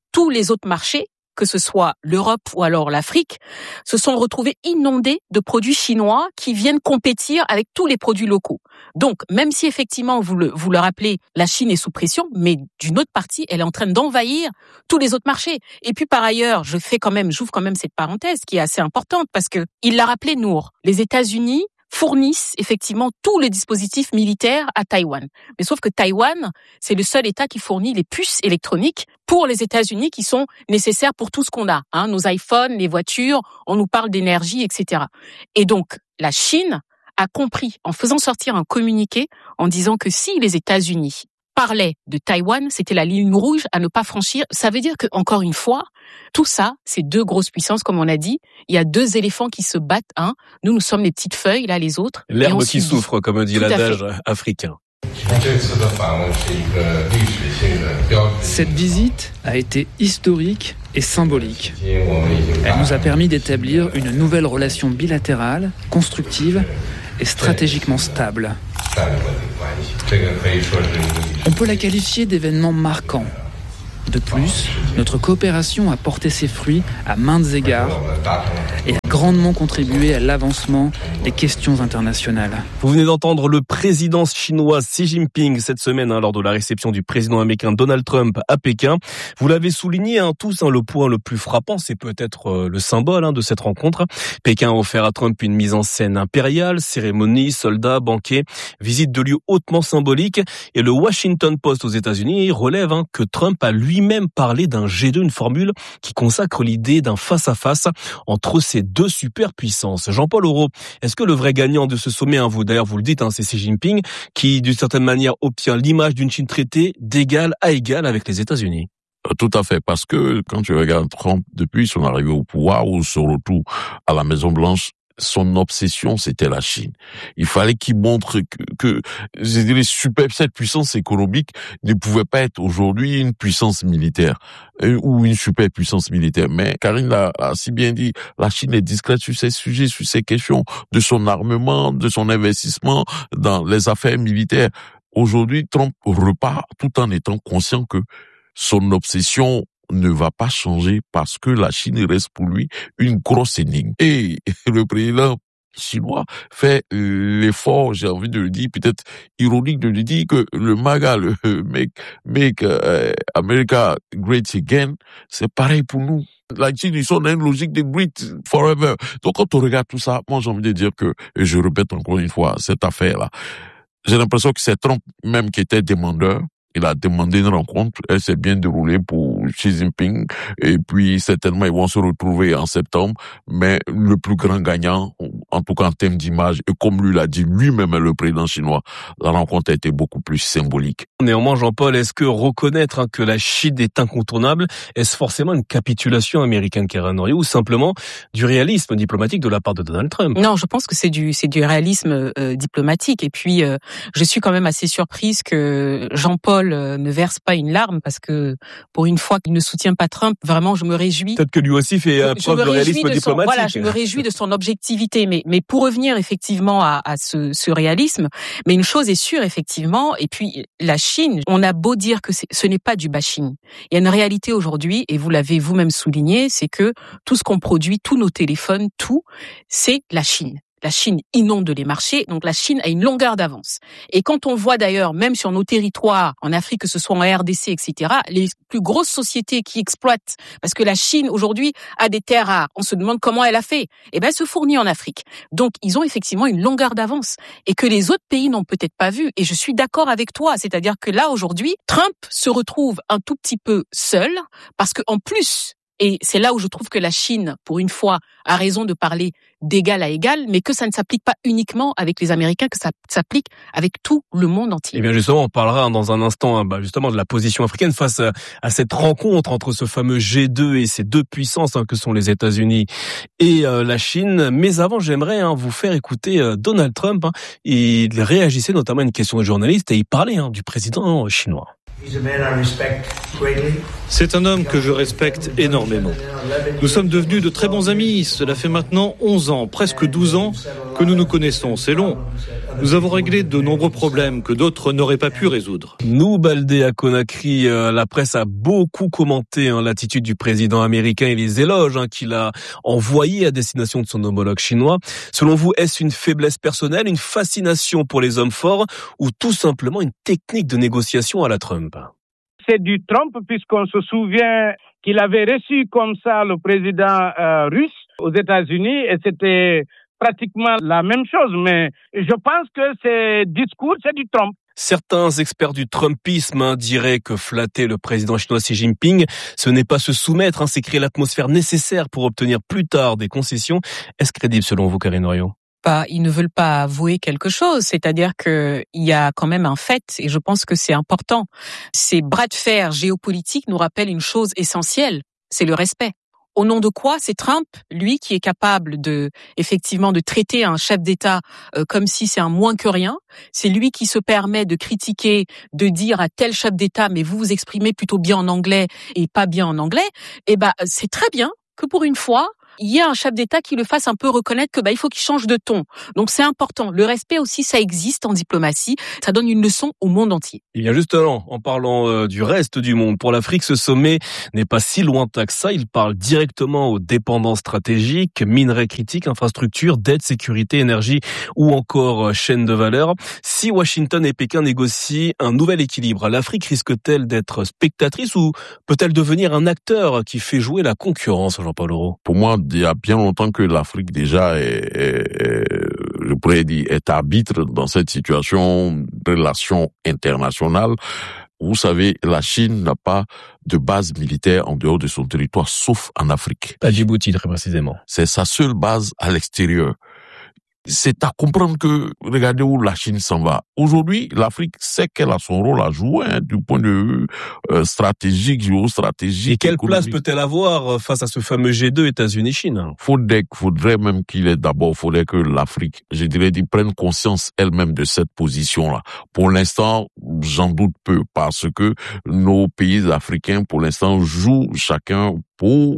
tous les autres marchés, que ce soit l'Europe ou alors l'Afrique, se sont retrouvés inondés de produits chinois qui viennent compétir avec tous les produits locaux. Donc, même si effectivement, vous le rappelez, la Chine est sous pression, mais d'une autre partie, elle est en train d'envahir tous les autres marchés. Et puis, par ailleurs, j'ouvre quand même cette parenthèse qui est assez importante parce que, il l'a rappelé, Nour, les États-Unis fournissent effectivement tous les dispositifs militaires à Taïwan. Mais sauf que Taïwan, c'est le seul État qui fournit les puces électroniques pour les États-Unis qui sont nécessaires pour tout ce qu'on a. Nos iPhones, les voitures, on nous parle d'énergie, etc. Et donc, la Chine a compris, en faisant sortir un communiqué, en disant que si les États-Unis parlaient de Taïwan, c'était la ligne rouge à ne pas franchir. Ça veut dire que, encore une fois, tout ça, c'est deux grosses puissances, comme on a dit. Il y a deux éléphants qui se battent. Nous sommes les petites feuilles, là, les autres. L'herbe qui souffre, comme dit l'adage africain. Cette visite a été historique et symbolique. Elle nous a permis d'établir une nouvelle relation bilatérale, constructive et stratégiquement stable. On peut la qualifier d'événement marquant. De plus, notre coopération a porté ses fruits à maintes égards et a grandement contribué à l'avancement des questions internationales. Vous venez d'entendre le président chinois Xi Jinping cette semaine lors de la réception du président américain Donald Trump à Pékin. Vous l'avez souligné tous, le point le plus frappant, c'est peut-être le symbole de cette rencontre. Pékin a offert à Trump une mise en scène impériale, cérémonie, soldats, banquets, visite de lieux hautement symboliques. Et le Washington Post aux États-Unis relève que Trump a lui-même parlé d'un G2, une formule qui consacre l'idée d'un face-à-face entre ces deux superpuissances. Jean-Paul Aurault, est-ce que le vrai gagnant de ce sommet, vous le dites, c'est Xi Jinping, qui d'une certaine manière obtient l'image d'une Chine traitée d'égal à égal avec les États-Unis? Tout à fait, parce que quand tu regardes Trump, depuis son arrivée au pouvoir ou son retour à la Maison-Blanche, son obsession, c'était la Chine. Il fallait qu'il montre que cette puissance économique ne pouvait pas être aujourd'hui une puissance militaire ou une superpuissance militaire. Mais Karine l'a si bien dit, la Chine est discrète sur ces sujets, sur ces questions de son armement, de son investissement dans les affaires militaires. Aujourd'hui, Trump repart tout en étant conscient que son obsession ne va pas changer parce que la Chine reste pour lui une grosse énigme. Et le président chinois fait l'effort, j'ai envie de le dire, peut-être ironique de le dire, que le MAGA, le Make America Great Again, c'est pareil pour nous. La Chine, ils sont dans une logique de Great Forever. Donc quand on regarde tout ça, moi j'ai envie de dire que, et je répète encore une fois, cette affaire-là, j'ai l'impression que c'est Trump même qui était demandeur. Il a demandé une rencontre, elle s'est bien déroulée pour Xi Jinping, et puis certainement ils vont se retrouver en septembre, mais le plus grand gagnant, en tout cas en termes d'image, et comme lui l'a dit lui-même le président chinois, la rencontre a été beaucoup plus symbolique. Néanmoins, Jean-Paul, est-ce que reconnaître que la Chine est incontournable, est-ce forcément une capitulation américaine, Karen Horry, ou simplement du réalisme diplomatique de la part de Donald Trump? Non, je pense que c'est du réalisme diplomatique, et puis je suis quand même assez surprise que Jean-Paul ne verse pas une larme, parce que pour une fois qu'il ne soutient pas Trump, vraiment je me réjouis. Peut-être que lui aussi fait preuve de réalisme diplomatique. Voilà, je me réjouis de son objectivité, mais pour revenir effectivement à ce réalisme, mais une chose est sûre effectivement, et puis la Chine, on a beau dire que ce n'est pas du bashing. Il y a une réalité aujourd'hui, et vous l'avez vous-même souligné, c'est que tout ce qu'on produit, tous nos téléphones, tout, c'est la Chine. La Chine inonde les marchés, donc la Chine a une longueur d'avance. Et quand on voit d'ailleurs, même sur nos territoires, en Afrique, que ce soit en RDC, etc., les plus grosses sociétés qui exploitent, parce que la Chine aujourd'hui a des terres rares, on se demande comment elle a fait. Eh ben, elle se fournit en Afrique. Donc, ils ont effectivement une longueur d'avance et que les autres pays n'ont peut-être pas vu. Et je suis d'accord avec toi, c'est-à-dire que là aujourd'hui, Trump se retrouve un tout petit peu seul, parce que en plus, et c'est là où je trouve que la Chine, pour une fois, a raison de parler d'égal à égal, mais que ça ne s'applique pas uniquement avec les Américains, que ça s'applique avec tout le monde entier. Eh bien justement, on parlera dans un instant justement de la position africaine face à cette rencontre entre ce fameux G2 et ces deux puissances que sont les États-Unis et la Chine. Mais avant, j'aimerais vous faire écouter Donald Trump. Il réagissait notamment à une question de journaliste et il parlait du président chinois. He's a man I respect greatly. C'est un homme que je respecte énormément. Nous sommes devenus de très bons amis. Cela fait maintenant 11 ans, presque 12 ans que nous nous connaissons. C'est long. Nous avons réglé de nombreux problèmes que d'autres n'auraient pas pu résoudre. Nous, Baldé à Conakry, la presse a beaucoup commenté l'attitude du président américain et les éloges qu'il a envoyés à destination de son homologue chinois. Selon vous, est-ce une faiblesse personnelle, une fascination pour les hommes forts ou tout simplement une technique de négociation à la Trump ? C'est du Trump, puisqu'on se souvient qu'il avait reçu comme ça le président russe aux États-Unis et c'était pratiquement la même chose. Mais je pense que ces discours, c'est du Trump. Certains experts du Trumpisme diraient que flatter le président chinois Xi Jinping, ce n'est pas se soumettre, c'est créer l'atmosphère nécessaire pour obtenir plus tard des concessions. Est-ce crédible selon vous, Karine Oriot ? Ils ne veulent pas avouer quelque chose, c'est-à-dire qu'il y a quand même un fait, et je pense que c'est important. Ces bras de fer géopolitiques nous rappellent une chose essentielle, c'est le respect. Au nom de quoi c'est Trump, lui, qui est capable effectivement de traiter un chef d'État comme si c'est un moins que rien. C'est lui qui se permet de critiquer, de dire à tel chef d'État, mais vous vous exprimez plutôt bien en anglais et pas bien en anglais. C'est très bien que pour une fois, il y a un chef d'État qui le fasse un peu reconnaître que il faut qu'il change de ton. Donc c'est important. Le respect aussi, ça existe en diplomatie. Ça donne une leçon au monde entier. Il y a justement, en parlant du reste du monde, pour l'Afrique, ce sommet n'est pas si lointain que ça. Il parle directement aux dépendances stratégiques, minerais critiques, infrastructures, dette, sécurité, énergie ou encore chaîne de valeur. Si Washington et Pékin négocient un nouvel équilibre, l'Afrique risque-t-elle d'être spectatrice ou peut-elle devenir un acteur qui fait jouer la concurrence, Jean-Paul Aureau ? Pour moi, il y a bien longtemps que l'Afrique déjà je pourrais dire, est arbitre dans cette situation de relations internationales. Vous savez, la Chine n'a pas de base militaire en dehors de son territoire, sauf en Afrique. À Djibouti, très précisément. C'est sa seule base à l'extérieur. C'est à comprendre que, regardez où la Chine s'en va. Aujourd'hui, l'Afrique sait qu'elle a son rôle à jouer du point de vue stratégique, géostratégique. Et quelle place peut-elle avoir face à ce fameux G2 États-Unis-Chine ? Faudrait même faudrait que l'Afrique, je dirais, prenne conscience elle-même de cette position-là. Pour l'instant, j'en doute peu, parce que nos pays africains, pour l'instant, jouent chacun pour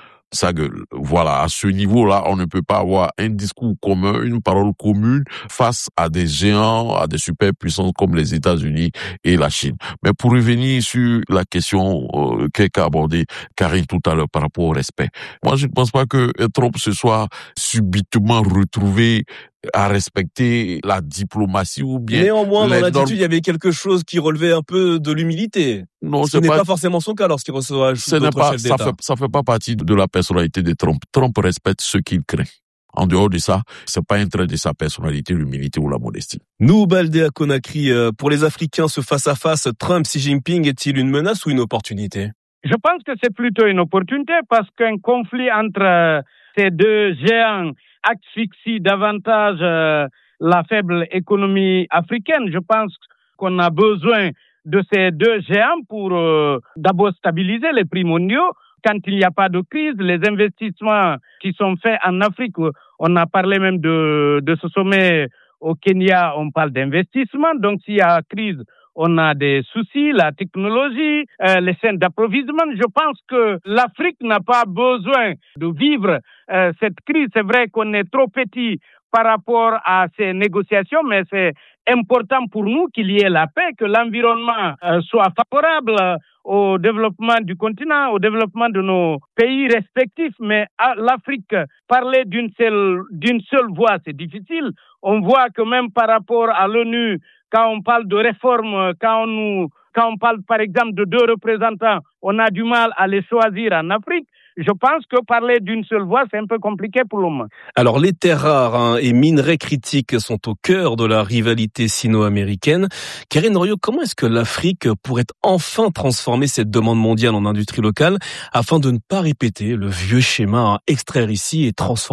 sa gueule. Voilà, à ce niveau-là, on ne peut pas avoir un discours commun, une parole commune face à des géants, à des superpuissances comme les États-Unis et la Chine. Mais pour revenir sur la question qu'a abordée Karine tout à l'heure par rapport au respect, moi je ne pense pas que Trump se soit subitement retrouvé à respecter la diplomatie ou bien... Néanmoins, dans l'attitude, il y avait quelque chose qui relevait un peu de l'humilité. Non, ce n'est pas forcément son cas lorsqu'il reçoit d'autres chefs d'État. Ça fait pas partie de la personnalité de Trump. Trump respecte ce qu'il crée. En dehors de ça, c'est pas un trait de sa personnalité, l'humilité ou la modestie. Nous, Baldé à Conakry, pour les Africains, ce face-à-face Trump-Xi Jinping est-il une menace ou une opportunité ? Je pense que c'est plutôt une opportunité parce qu'un conflit entre ces deux géants asphyxie davantage la faible économie africaine. Je pense qu'on a besoin de ces deux géants pour d'abord stabiliser les prix mondiaux. Quand il n'y a pas de crise, les investissements qui sont faits en Afrique, on a parlé même de ce sommet au Kenya, on parle d'investissement. Donc s'il y a crise, on a des soucis, la technologie, les chaînes d'approvisionnement. Je pense que l'Afrique n'a pas besoin de vivre cette crise. C'est vrai qu'on est trop petit par rapport à ces négociations, mais c'est important pour nous qu'il y ait la paix, que l'environnement soit favorable au développement du continent, au développement de nos pays respectifs. Mais à l'Afrique, parler d'une seule voix, c'est difficile. On voit que même par rapport à l'ONU, quand on parle de réforme, quand on parle par exemple de 2 représentants, on a du mal à les choisir en Afrique. Je pense que parler d'une seule voix, c'est un peu compliqué pour le moment. Alors, les terres rares et minerais critiques sont au cœur de la rivalité sino-américaine. Karine Oriot, comment est-ce que l'Afrique pourrait enfin transformer cette demande mondiale en industrie locale afin de ne pas répéter le vieux schéma extraire ici et transformer là-bas ?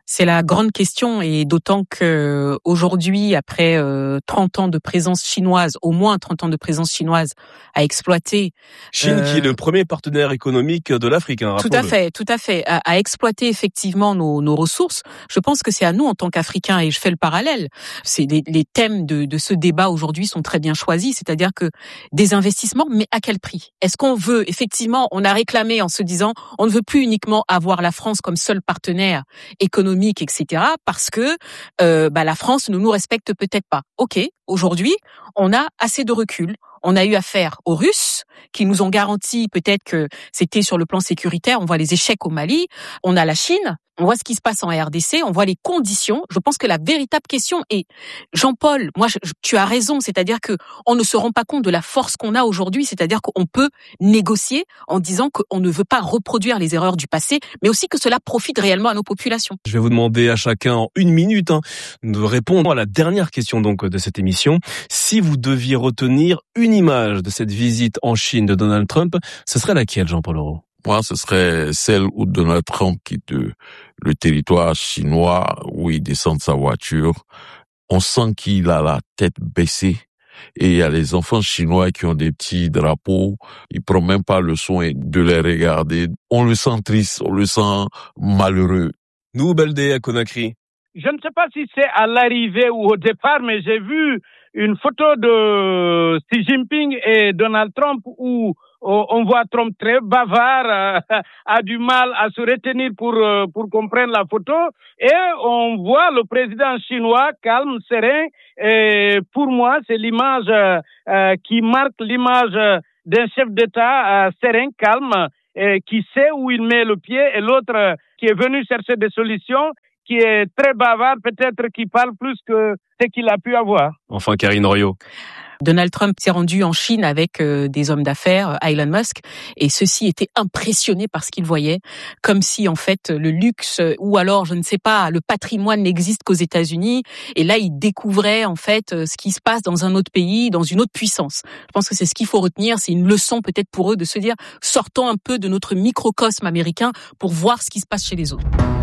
C'est la grande question, et d'autant que aujourd'hui, après 30 ans de présence chinoise, au moins 30 ans de présence chinoise à exploiter. Chine qui est le premier partenaire économique de l'Afrique, hein, tout à fait. À exploiter effectivement nos ressources. Je pense que c'est à nous en tant qu'Africains, et je fais le parallèle. C'est les thèmes de ce débat aujourd'hui sont très bien choisis, c'est-à-dire que des investissements, mais à quel prix? Est-ce qu'on veut, effectivement, on a réclamé en se disant, on ne veut plus uniquement avoir la France comme seul partenaire économique, etc., parce que la France ne nous respecte peut-être pas. Ok, aujourd'hui, on a assez de recul. On a eu affaire aux Russes, qui nous ont garanti peut-être que c'était sur le plan sécuritaire. On voit les échecs au Mali. On a la Chine. On voit ce qui se passe en RDC. On voit les conditions. Je pense que la véritable question est, Jean-Paul, tu as raison. C'est-à-dire que on ne se rend pas compte de la force qu'on a aujourd'hui. C'est-à-dire qu'on peut négocier en disant qu'on ne veut pas reproduire les erreurs du passé, mais aussi que cela profite réellement à nos populations. Je vais vous demander à chacun en 1 minute de répondre à la dernière question donc de cette émission. Si vous deviez retenir une image de cette visite en Chine de Donald Trump, ce serait laquelle, Jean-Paul Aureau? Moi, ce serait celle où Donald Trump quitte le territoire chinois, où il descend de sa voiture. On sent qu'il a la tête baissée. Et il y a les enfants chinois qui ont des petits drapeaux. Il prend même pas le soin de les regarder. On le sent triste, on le sent malheureux. Nous, Baldé, à Conakry. Je ne sais pas si c'est à l'arrivée ou au départ, mais j'ai vu une photo de Xi Jinping et Donald Trump où on voit Trump très bavard, a du mal à se retenir pour qu'on prenne la photo, et on voit le président chinois calme, serein, et pour moi c'est l'image qui marque l'image d'un chef d'État serein, calme, qui sait où il met le pied, et l'autre qui est venu chercher des solutions, qui est très bavard, peut-être qui parle plus que ce qu'il a pu avoir. Enfin, Karine Royot. Donald Trump s'est rendu en Chine avec des hommes d'affaires, Elon Musk, et ceux-ci étaient impressionnés par ce qu'ils voyaient, comme si en fait le luxe ou alors je ne sais pas, le patrimoine n'existe qu'aux États-Unis, et là ils découvraient en fait ce qui se passe dans un autre pays, dans une autre puissance. Je pense que c'est ce qu'il faut retenir, c'est une leçon peut-être pour eux de se dire sortons un peu de notre microcosme américain pour voir ce qui se passe chez les autres.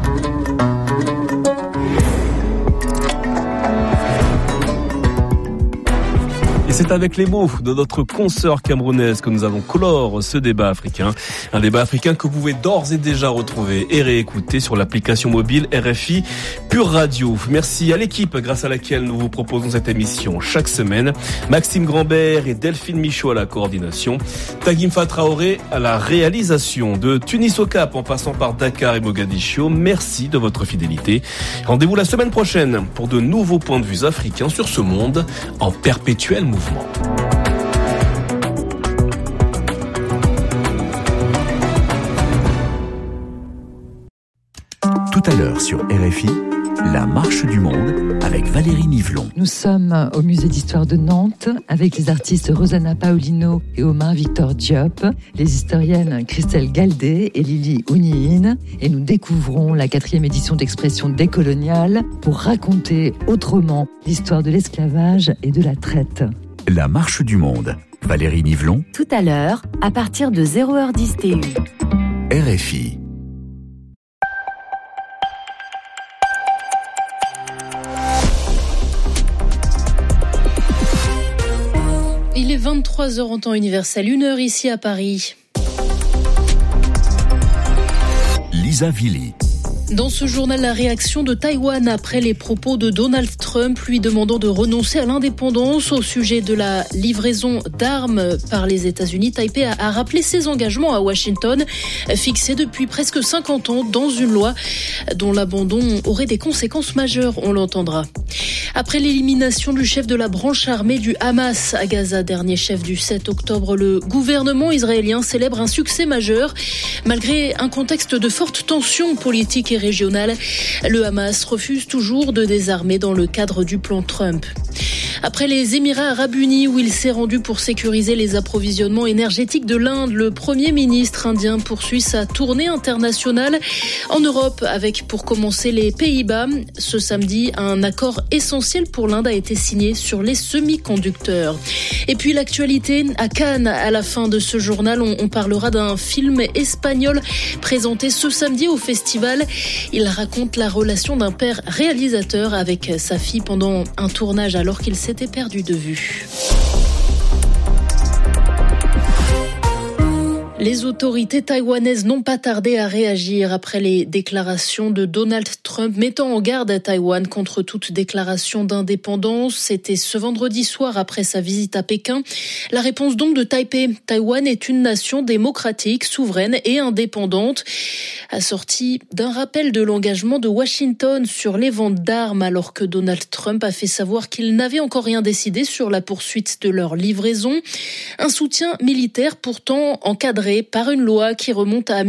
Et c'est avec les mots de notre consoeur camerounaise que nous allons clore ce débat africain. Un débat africain que vous pouvez d'ores et déjà retrouver et réécouter sur l'application mobile RFI Pure Radio. Merci à l'équipe grâce à laquelle nous vous proposons cette émission chaque semaine. Maxime Grambert et Delphine Michaud à la coordination. Tagimfa Traoré à la réalisation. De Tunis au Cap en passant par Dakar et Mogadiscio. Merci de votre fidélité. Rendez-vous la semaine prochaine pour de nouveaux points de vue africains sur ce monde en perpétuel mouvement. Tout à l'heure sur RFI, la marche du monde avec Valérie Nivelon. Nous sommes au musée d'histoire de Nantes avec les artistes Rosanna Paulino et Omar Victor Diop, les historiennes Christelle Galdé et Lily Ouniine, et nous découvrons la 4e édition d'Expression décoloniale pour raconter autrement l'histoire de l'esclavage et de la traite. La marche du monde. Valérie Nivelon. Tout à l'heure, à partir de 0h10 TU. RFI. Il est 23h en temps universel, 1h ici à Paris. Lisa Villy. Dans ce journal, la réaction de Taïwan après les propos de Donald Trump lui demandant de renoncer à l'indépendance au sujet de la livraison d'armes par les États-Unis. Taipei a rappelé ses engagements à Washington, fixés depuis presque 50 ans dans une loi dont l'abandon aurait des conséquences majeures, on l'entendra. Après l'élimination du chef de la branche armée du Hamas à Gaza, dernier chef du 7 octobre, le gouvernement israélien célèbre un succès majeur. Malgré un contexte de forte tension politique et régionale, le Hamas refuse toujours de désarmer dans le cadre du plan Trump. Après les Émirats arabes unis où il s'est rendu pour sécuriser les approvisionnements énergétiques de l'Inde, le Premier ministre indien poursuit sa tournée internationale en Europe avec pour commencer les Pays-Bas. Ce samedi, un accord essentiel pour l'Inde a été signé sur les semi-conducteurs. Et puis l'actualité à Cannes, à la fin de ce journal, on parlera d'un film espagnol présenté ce samedi au festival. Il raconte la relation d'un père réalisateur avec sa fille pendant un tournage alors qu'il s'était perdu de vue. Les autorités taïwanaises n'ont pas tardé à réagir après les déclarations de Donald Trump mettant en garde à Taïwan contre toute déclaration d'indépendance. C'était ce vendredi soir après sa visite à Pékin. La réponse donc de Taipei. Taïwan est une nation démocratique, souveraine et indépendante, assortie d'un rappel de l'engagement de Washington sur les ventes d'armes alors que Donald Trump a fait savoir qu'il n'avait encore rien décidé sur la poursuite de leur livraison. Un soutien militaire pourtant encadré par une loi qui remonte à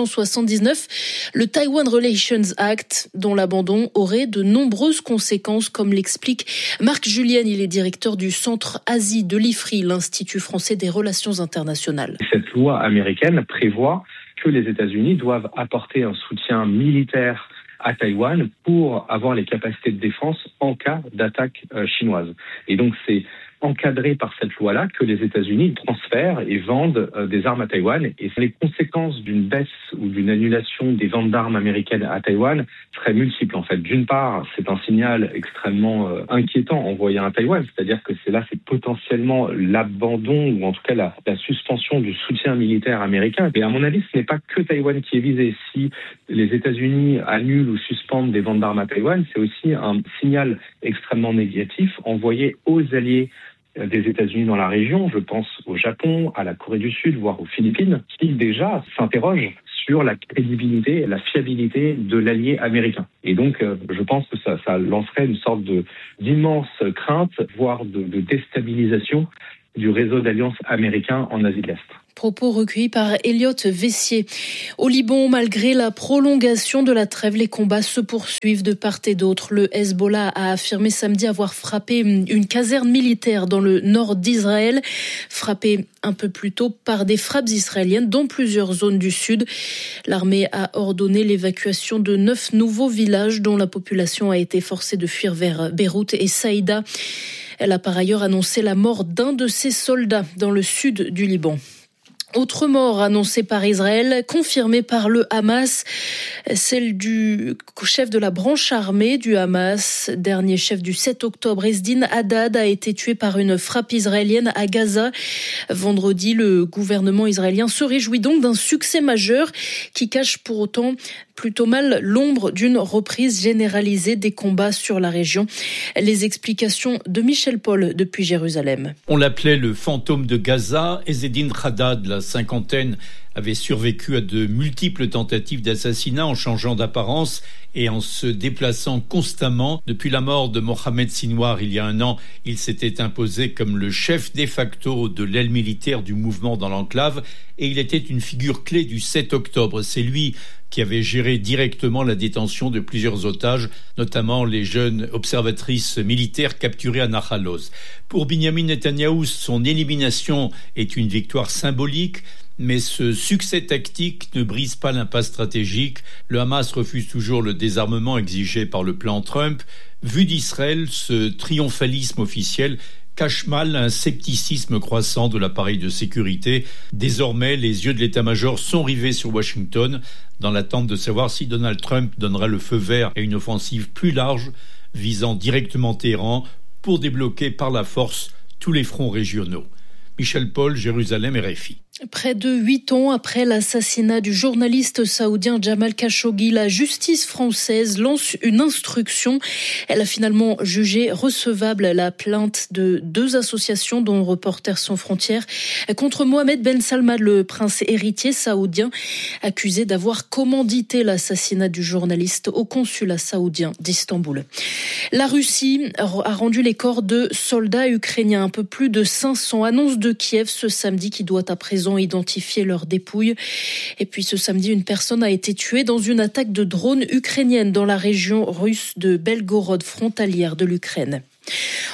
1979, le Taiwan Relations Act, dont l'abandon aurait de nombreuses conséquences, comme l'explique Marc Julien. Il est directeur du Centre Asie de l'IFRI, l'Institut français des relations internationales. Cette loi américaine prévoit que les États-Unis doivent apporter un soutien militaire à Taïwan pour avoir les capacités de défense en cas d'attaque chinoise. Et donc c'est encadré par cette loi-là que les États-Unis transfèrent et vendent des armes à Taïwan. Et les conséquences d'une baisse ou d'une annulation des ventes d'armes américaines à Taïwan seraient multiples en fait. D'une part, c'est un signal extrêmement inquiétant envoyé à Taïwan, c'est-à-dire que c'est potentiellement l'abandon ou en tout cas la suspension du soutien militaire américain. Et à mon avis, ce n'est pas que Taïwan qui est visé. Si les États-Unis annulent ou suspendent des ventes d'armes à Taïwan, c'est aussi un signal extrêmement négatif envoyé aux alliés des États-Unis dans la région. Je pense au Japon, à la Corée du Sud, voire aux Philippines, qui déjà s'interrogent sur la crédibilité et la fiabilité de l'allié américain. Et donc, je pense que ça lancerait une sorte d'immense crainte, voire de déstabilisation du réseau d'alliances américains en Asie de l'Est. Propos recueillis par Elliot Vessier. Au Liban, malgré la prolongation de la trêve, les combats se poursuivent de part et d'autre. Le Hezbollah a affirmé samedi avoir frappé une caserne militaire dans le nord d'Israël, frappée un peu plus tôt par des frappes israéliennes dans plusieurs zones du sud. L'armée a ordonné l'évacuation de 9 nouveaux villages dont la population a été forcée de fuir vers Beyrouth et Saïda. Elle a par ailleurs annoncé la mort d'un de ses soldats dans le sud du Liban. Autre mort annoncée par Israël, confirmée par le Hamas, celle du chef de la branche armée du Hamas, dernier chef du 7 octobre, Ezdin Haddad, a été tué par une frappe israélienne à Gaza. Vendredi, le gouvernement israélien se réjouit donc d'un succès majeur qui cache pour autant plutôt mal l'ombre d'une reprise généralisée des combats sur la région. Les explications de Michel Paul depuis Jérusalem. On l'appelait le fantôme de Gaza. Ezdin Haddad, la cinquantaine, avait survécu à de multiples tentatives d'assassinat en changeant d'apparence et en se déplaçant constamment. Depuis la mort de Mohamed Sinwar il y a un an, il s'était imposé comme le chef de facto de l'aile militaire du mouvement dans l'enclave et il était une figure clé du 7 octobre. C'est lui qui avait géré directement la détention de plusieurs otages, notamment les jeunes observatrices militaires capturées à Nahal Oz. Pour Binyamin Netanyahou, son élimination est une victoire symbolique, mais ce succès tactique ne brise pas l'impasse stratégique. Le Hamas refuse toujours le désarmement exigé par le plan Trump. Vu d'Israël, ce triomphalisme officiel cache mal un scepticisme croissant de l'appareil de sécurité. Désormais, les yeux de l'état-major sont rivés sur Washington, dans l'attente de savoir si Donald Trump donnera le feu vert à une offensive plus large, visant directement Téhéran, pour débloquer par la force tous les fronts régionaux. Michel Paul, Jérusalem, RFI. Près de 8 ans après l'assassinat du journaliste saoudien Jamal Khashoggi, la justice française lance une instruction. Elle a finalement jugé recevable la plainte de 2 associations dont Reporters sans frontières contre Mohamed Ben Salman, le prince héritier saoudien, accusé d'avoir commandité l'assassinat du journaliste au consulat saoudien d'Istanbul. La Russie a rendu les corps de soldats ukrainiens, un peu plus de 500. Annonce de Kiev ce samedi qui doit à présent identifier leurs dépouilles. Et puis ce samedi, une personne a été tuée dans une attaque de drone ukrainienne dans la région russe de Belgorod, frontalière de l'Ukraine.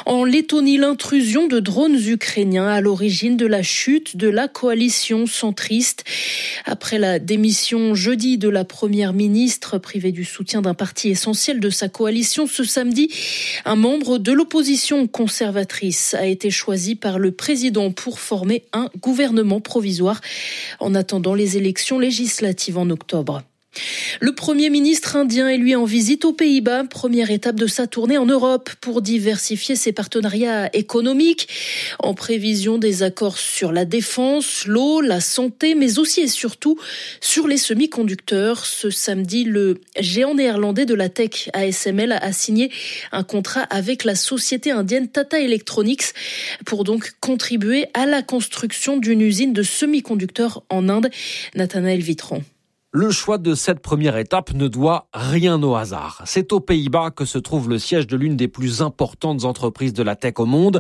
En Lettonie, l'intrusion de drones ukrainiens à l'origine de la chute de la coalition centriste. Après la démission jeudi de la première ministre, privée du soutien d'un parti essentiel de sa coalition, ce samedi, un membre de l'opposition conservatrice a été choisi par le président pour former un gouvernement provisoire en attendant les élections législatives en octobre. Le Premier ministre indien est lui en visite aux Pays-Bas, première étape de sa tournée en Europe pour diversifier ses partenariats économiques en prévision des accords sur la défense, l'eau, la santé, mais aussi et surtout sur les semi-conducteurs. Ce samedi, le géant néerlandais de la tech ASML a signé un contrat avec la société indienne Tata Electronics pour donc contribuer à la construction d'une usine de semi-conducteurs en Inde. Nathanaël Vitron. Le choix de cette première étape ne doit rien au hasard. C'est aux Pays-Bas que se trouve le siège de l'une des plus importantes entreprises de la tech au monde,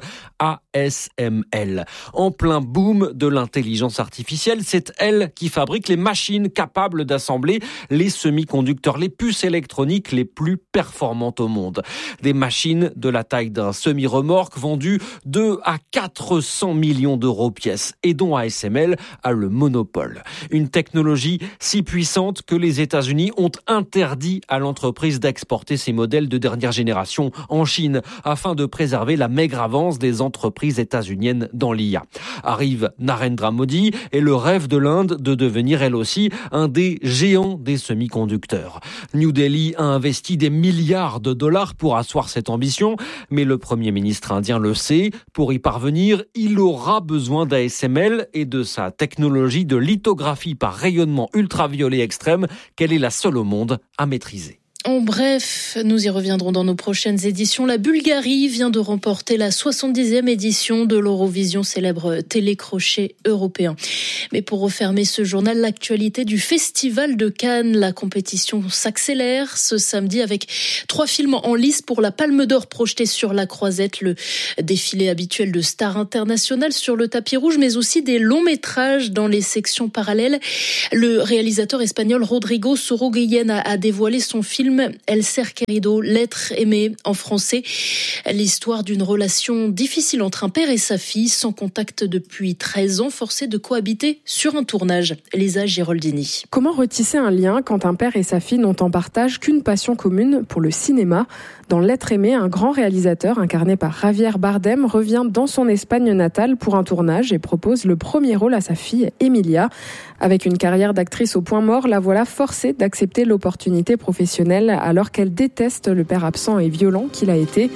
ASML. En plein boom de l'intelligence artificielle, c'est elle qui fabrique les machines capables d'assembler les semi-conducteurs, les puces électroniques les plus performantes au monde. Des machines de la taille d'un semi-remorque vendues 2 à 400 millions d'euros pièce et dont ASML a le monopole. Une technologie si puissante que les États-Unis ont interdit à l'entreprise d'exporter ses modèles de dernière génération en Chine afin de préserver la maigre avance des entreprises états-uniennes dans l'IA. Arrive Narendra Modi et le rêve de l'Inde de devenir elle aussi un des géants des semi-conducteurs. New Delhi a investi des milliards de dollars pour asseoir cette ambition, mais le Premier ministre indien le sait, pour y parvenir, il aura besoin d'ASML et de sa technologie de lithographie par rayonnement ultraviolet extrême, qu'elle est la seule au monde à maîtriser. En bref, nous y reviendrons dans nos prochaines éditions. La Bulgarie vient de remporter la 70e édition de l'Eurovision, célèbre télécrochet européen. Mais pour refermer ce journal, l'actualité du Festival de Cannes. La compétition s'accélère ce samedi avec 3 films en lice pour la Palme d'Or projetés sur la Croisette, le défilé habituel de stars internationales sur le tapis rouge, mais aussi des longs métrages dans les sections parallèles. Le réalisateur espagnol Rodrigo Sorogoyen a dévoilé son film El Ser Querido, l'être aimé en français. L'histoire d'une relation difficile entre un père et sa fille, sans contact depuis 13 ans, forcés de cohabiter sur un tournage. Lisa Giraldini. Comment retisser un lien quand un père et sa fille n'ont en partage qu'une passion commune pour le cinéma ? Dans L'être aimé, un grand réalisateur incarné par Javier Bardem revient dans son Espagne natale pour un tournage et propose le premier rôle à sa fille Emilia. Avec une carrière d'actrice au point mort, la voilà forcée d'accepter l'opportunité professionnelle alors qu'elle déteste le père absent et violent qu'il a été.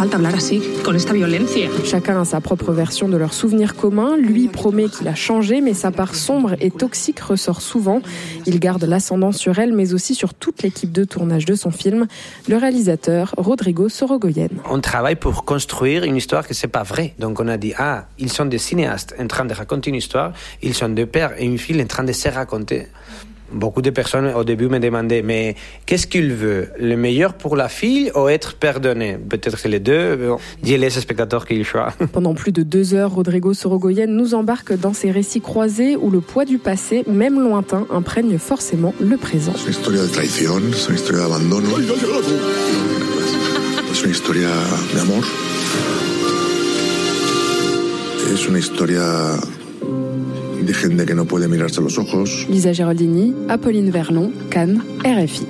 Chacun a sa propre version de leurs souvenirs communs. Lui promet qu'il a changé, mais sa part sombre et toxique ressort souvent. Il garde l'ascendant sur elle, mais aussi sur toute l'équipe de tournage de son film. Le réalisateur Rodrigo Sorogoyen. On travaille pour construire une histoire que c'est pas vrai. Donc on a dit, ils sont des cinéastes en train de raconter une histoire, ils sont deux pères et une fille en train de se raconter. Beaucoup de personnes au début me demandaient, mais qu'est-ce qu'il veut ? Le meilleur pour la fille ou être pardonné ? Peut-être c'est les deux. J'ai les spectateurs qui choisissent. Pendant plus de 2 heures, Rodrigo Sorogoyen nous embarque dans ces récits croisés où le poids du passé, même lointain, imprègne forcément le présent. C'est une histoire de traición, c'est une histoire d'abandon, c'est une histoire d'amour, c'est une histoire de gente que no puede mirarse a los ojos. Lisa Giraldini, Apolline Verlon, Cannes, RFI.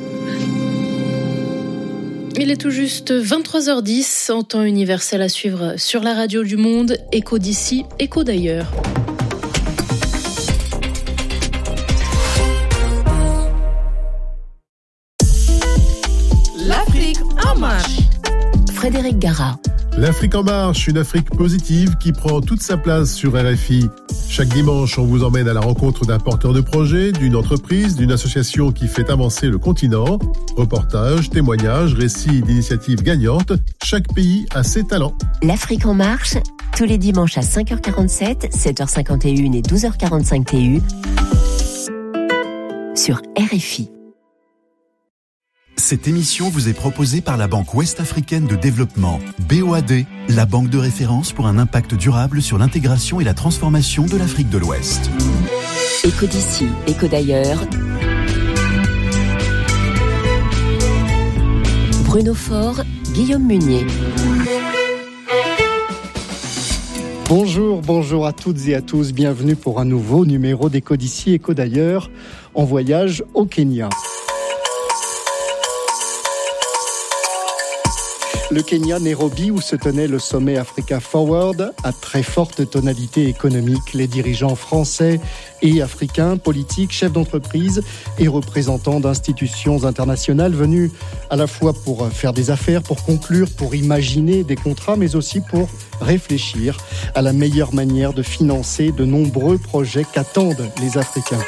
Il est tout juste 23h10 en temps universel à suivre sur la radio du monde. Écho d'ici, écho d'ailleurs. L'Afrique en marche. Frédéric Gara. L'Afrique en marche, une Afrique positive qui prend toute sa place sur RFI. Chaque dimanche, on vous emmène à la rencontre d'un porteur de projet, d'une entreprise, d'une association qui fait avancer le continent. Reportages, témoignages, récits d'initiatives gagnantes. Chaque pays a ses talents. L'Afrique en marche, tous les dimanches à 5h47, 7h51 et 12h45 TU sur RFI. Cette émission vous est proposée par la Banque Ouest-Africaine de Développement, BOAD, la banque de référence pour un impact durable sur l'intégration et la transformation de l'Afrique de l'Ouest. Écho d'ici, écho d'ailleurs. Bruno Faure, Guillaume Munier. Bonjour à toutes et à tous. Bienvenue pour un nouveau numéro d'Écho d'ici, Écho d'ailleurs, en voyage au Kenya. Le Kenya, Nairobi, où se tenait le sommet Africa Forward, à très forte tonalité économique. Les dirigeants français et africains, politiques, chefs d'entreprise et représentants d'institutions internationales venus à la fois pour faire des affaires, pour conclure, pour imaginer des contrats, mais aussi pour réfléchir à la meilleure manière de financer de nombreux projets qu'attendent les Africains.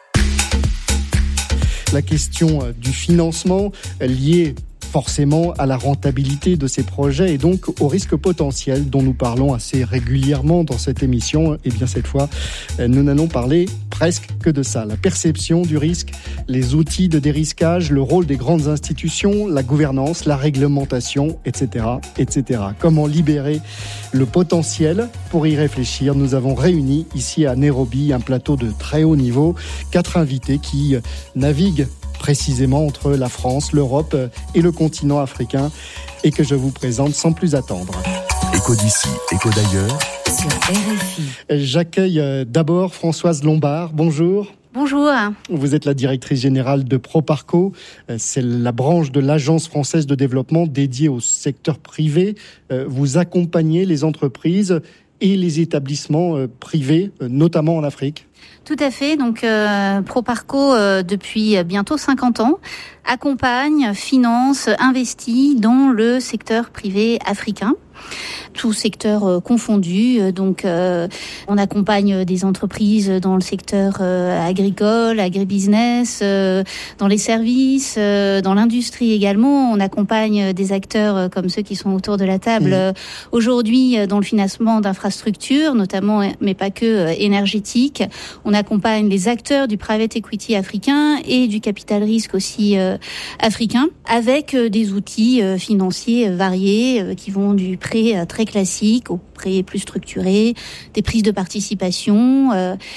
La question du financement liée forcément à la rentabilité de ces projets et donc au risque potentiel dont nous parlons assez régulièrement dans cette émission. Et bien cette fois, nous n'allons parler presque que de ça. La perception du risque, les outils de dérisquage, le rôle des grandes institutions, la gouvernance, la réglementation, etc., etc. Comment libérer le potentiel? Pour y réfléchir, nous avons réuni ici à Nairobi un plateau de très haut niveau, 4 invités qui naviguent précisément entre la France, l'Europe et le continent africain et que je vous présente sans plus attendre. Écho d'ici, écho d'ailleurs. Sur RFI. J'accueille d'abord Françoise Lombard. Bonjour. Bonjour. Vous êtes la directrice générale de Proparco. C'est la branche de l'Agence française de développement dédiée au secteur privé. Vous accompagnez les entreprises et les établissements privés, notamment en Afrique. Tout à fait. Donc, Proparco, depuis bientôt 50 ans, accompagne, finance, investit dans le secteur privé africain. Tout secteur confondu. Donc, on accompagne des entreprises dans le secteur agricole, agribusiness, dans les services, dans l'industrie également. On accompagne des acteurs comme ceux qui sont autour de la table aujourd'hui dans le financement d'infrastructures, notamment, mais pas que, énergétiques. On accompagne les acteurs du private equity africain et du capital risque aussi africain, avec des outils financiers variés qui vont du prêt très classique au prêt plus structuré, des prises de participation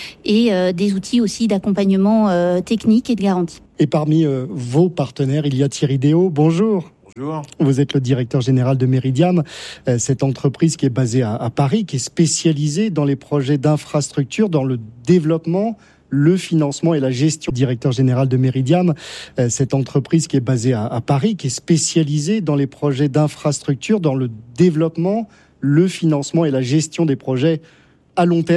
et des outils aussi d'accompagnement technique et de garantie. Et parmi vos partenaires, il y a Thierry Déo. Bonjour. Bonjour. Vous êtes le directeur général de Meridiam, cette entreprise qui est basée à Paris, qui est spécialisée dans les projets d'infrastructure, dans le développement, le financement et la gestion. Directeur général de Meridiam, cette entreprise qui est basée à Paris, qui est spécialisée dans les projets d'infrastructure, dans le développement, le financement et la gestion des projets à long terme.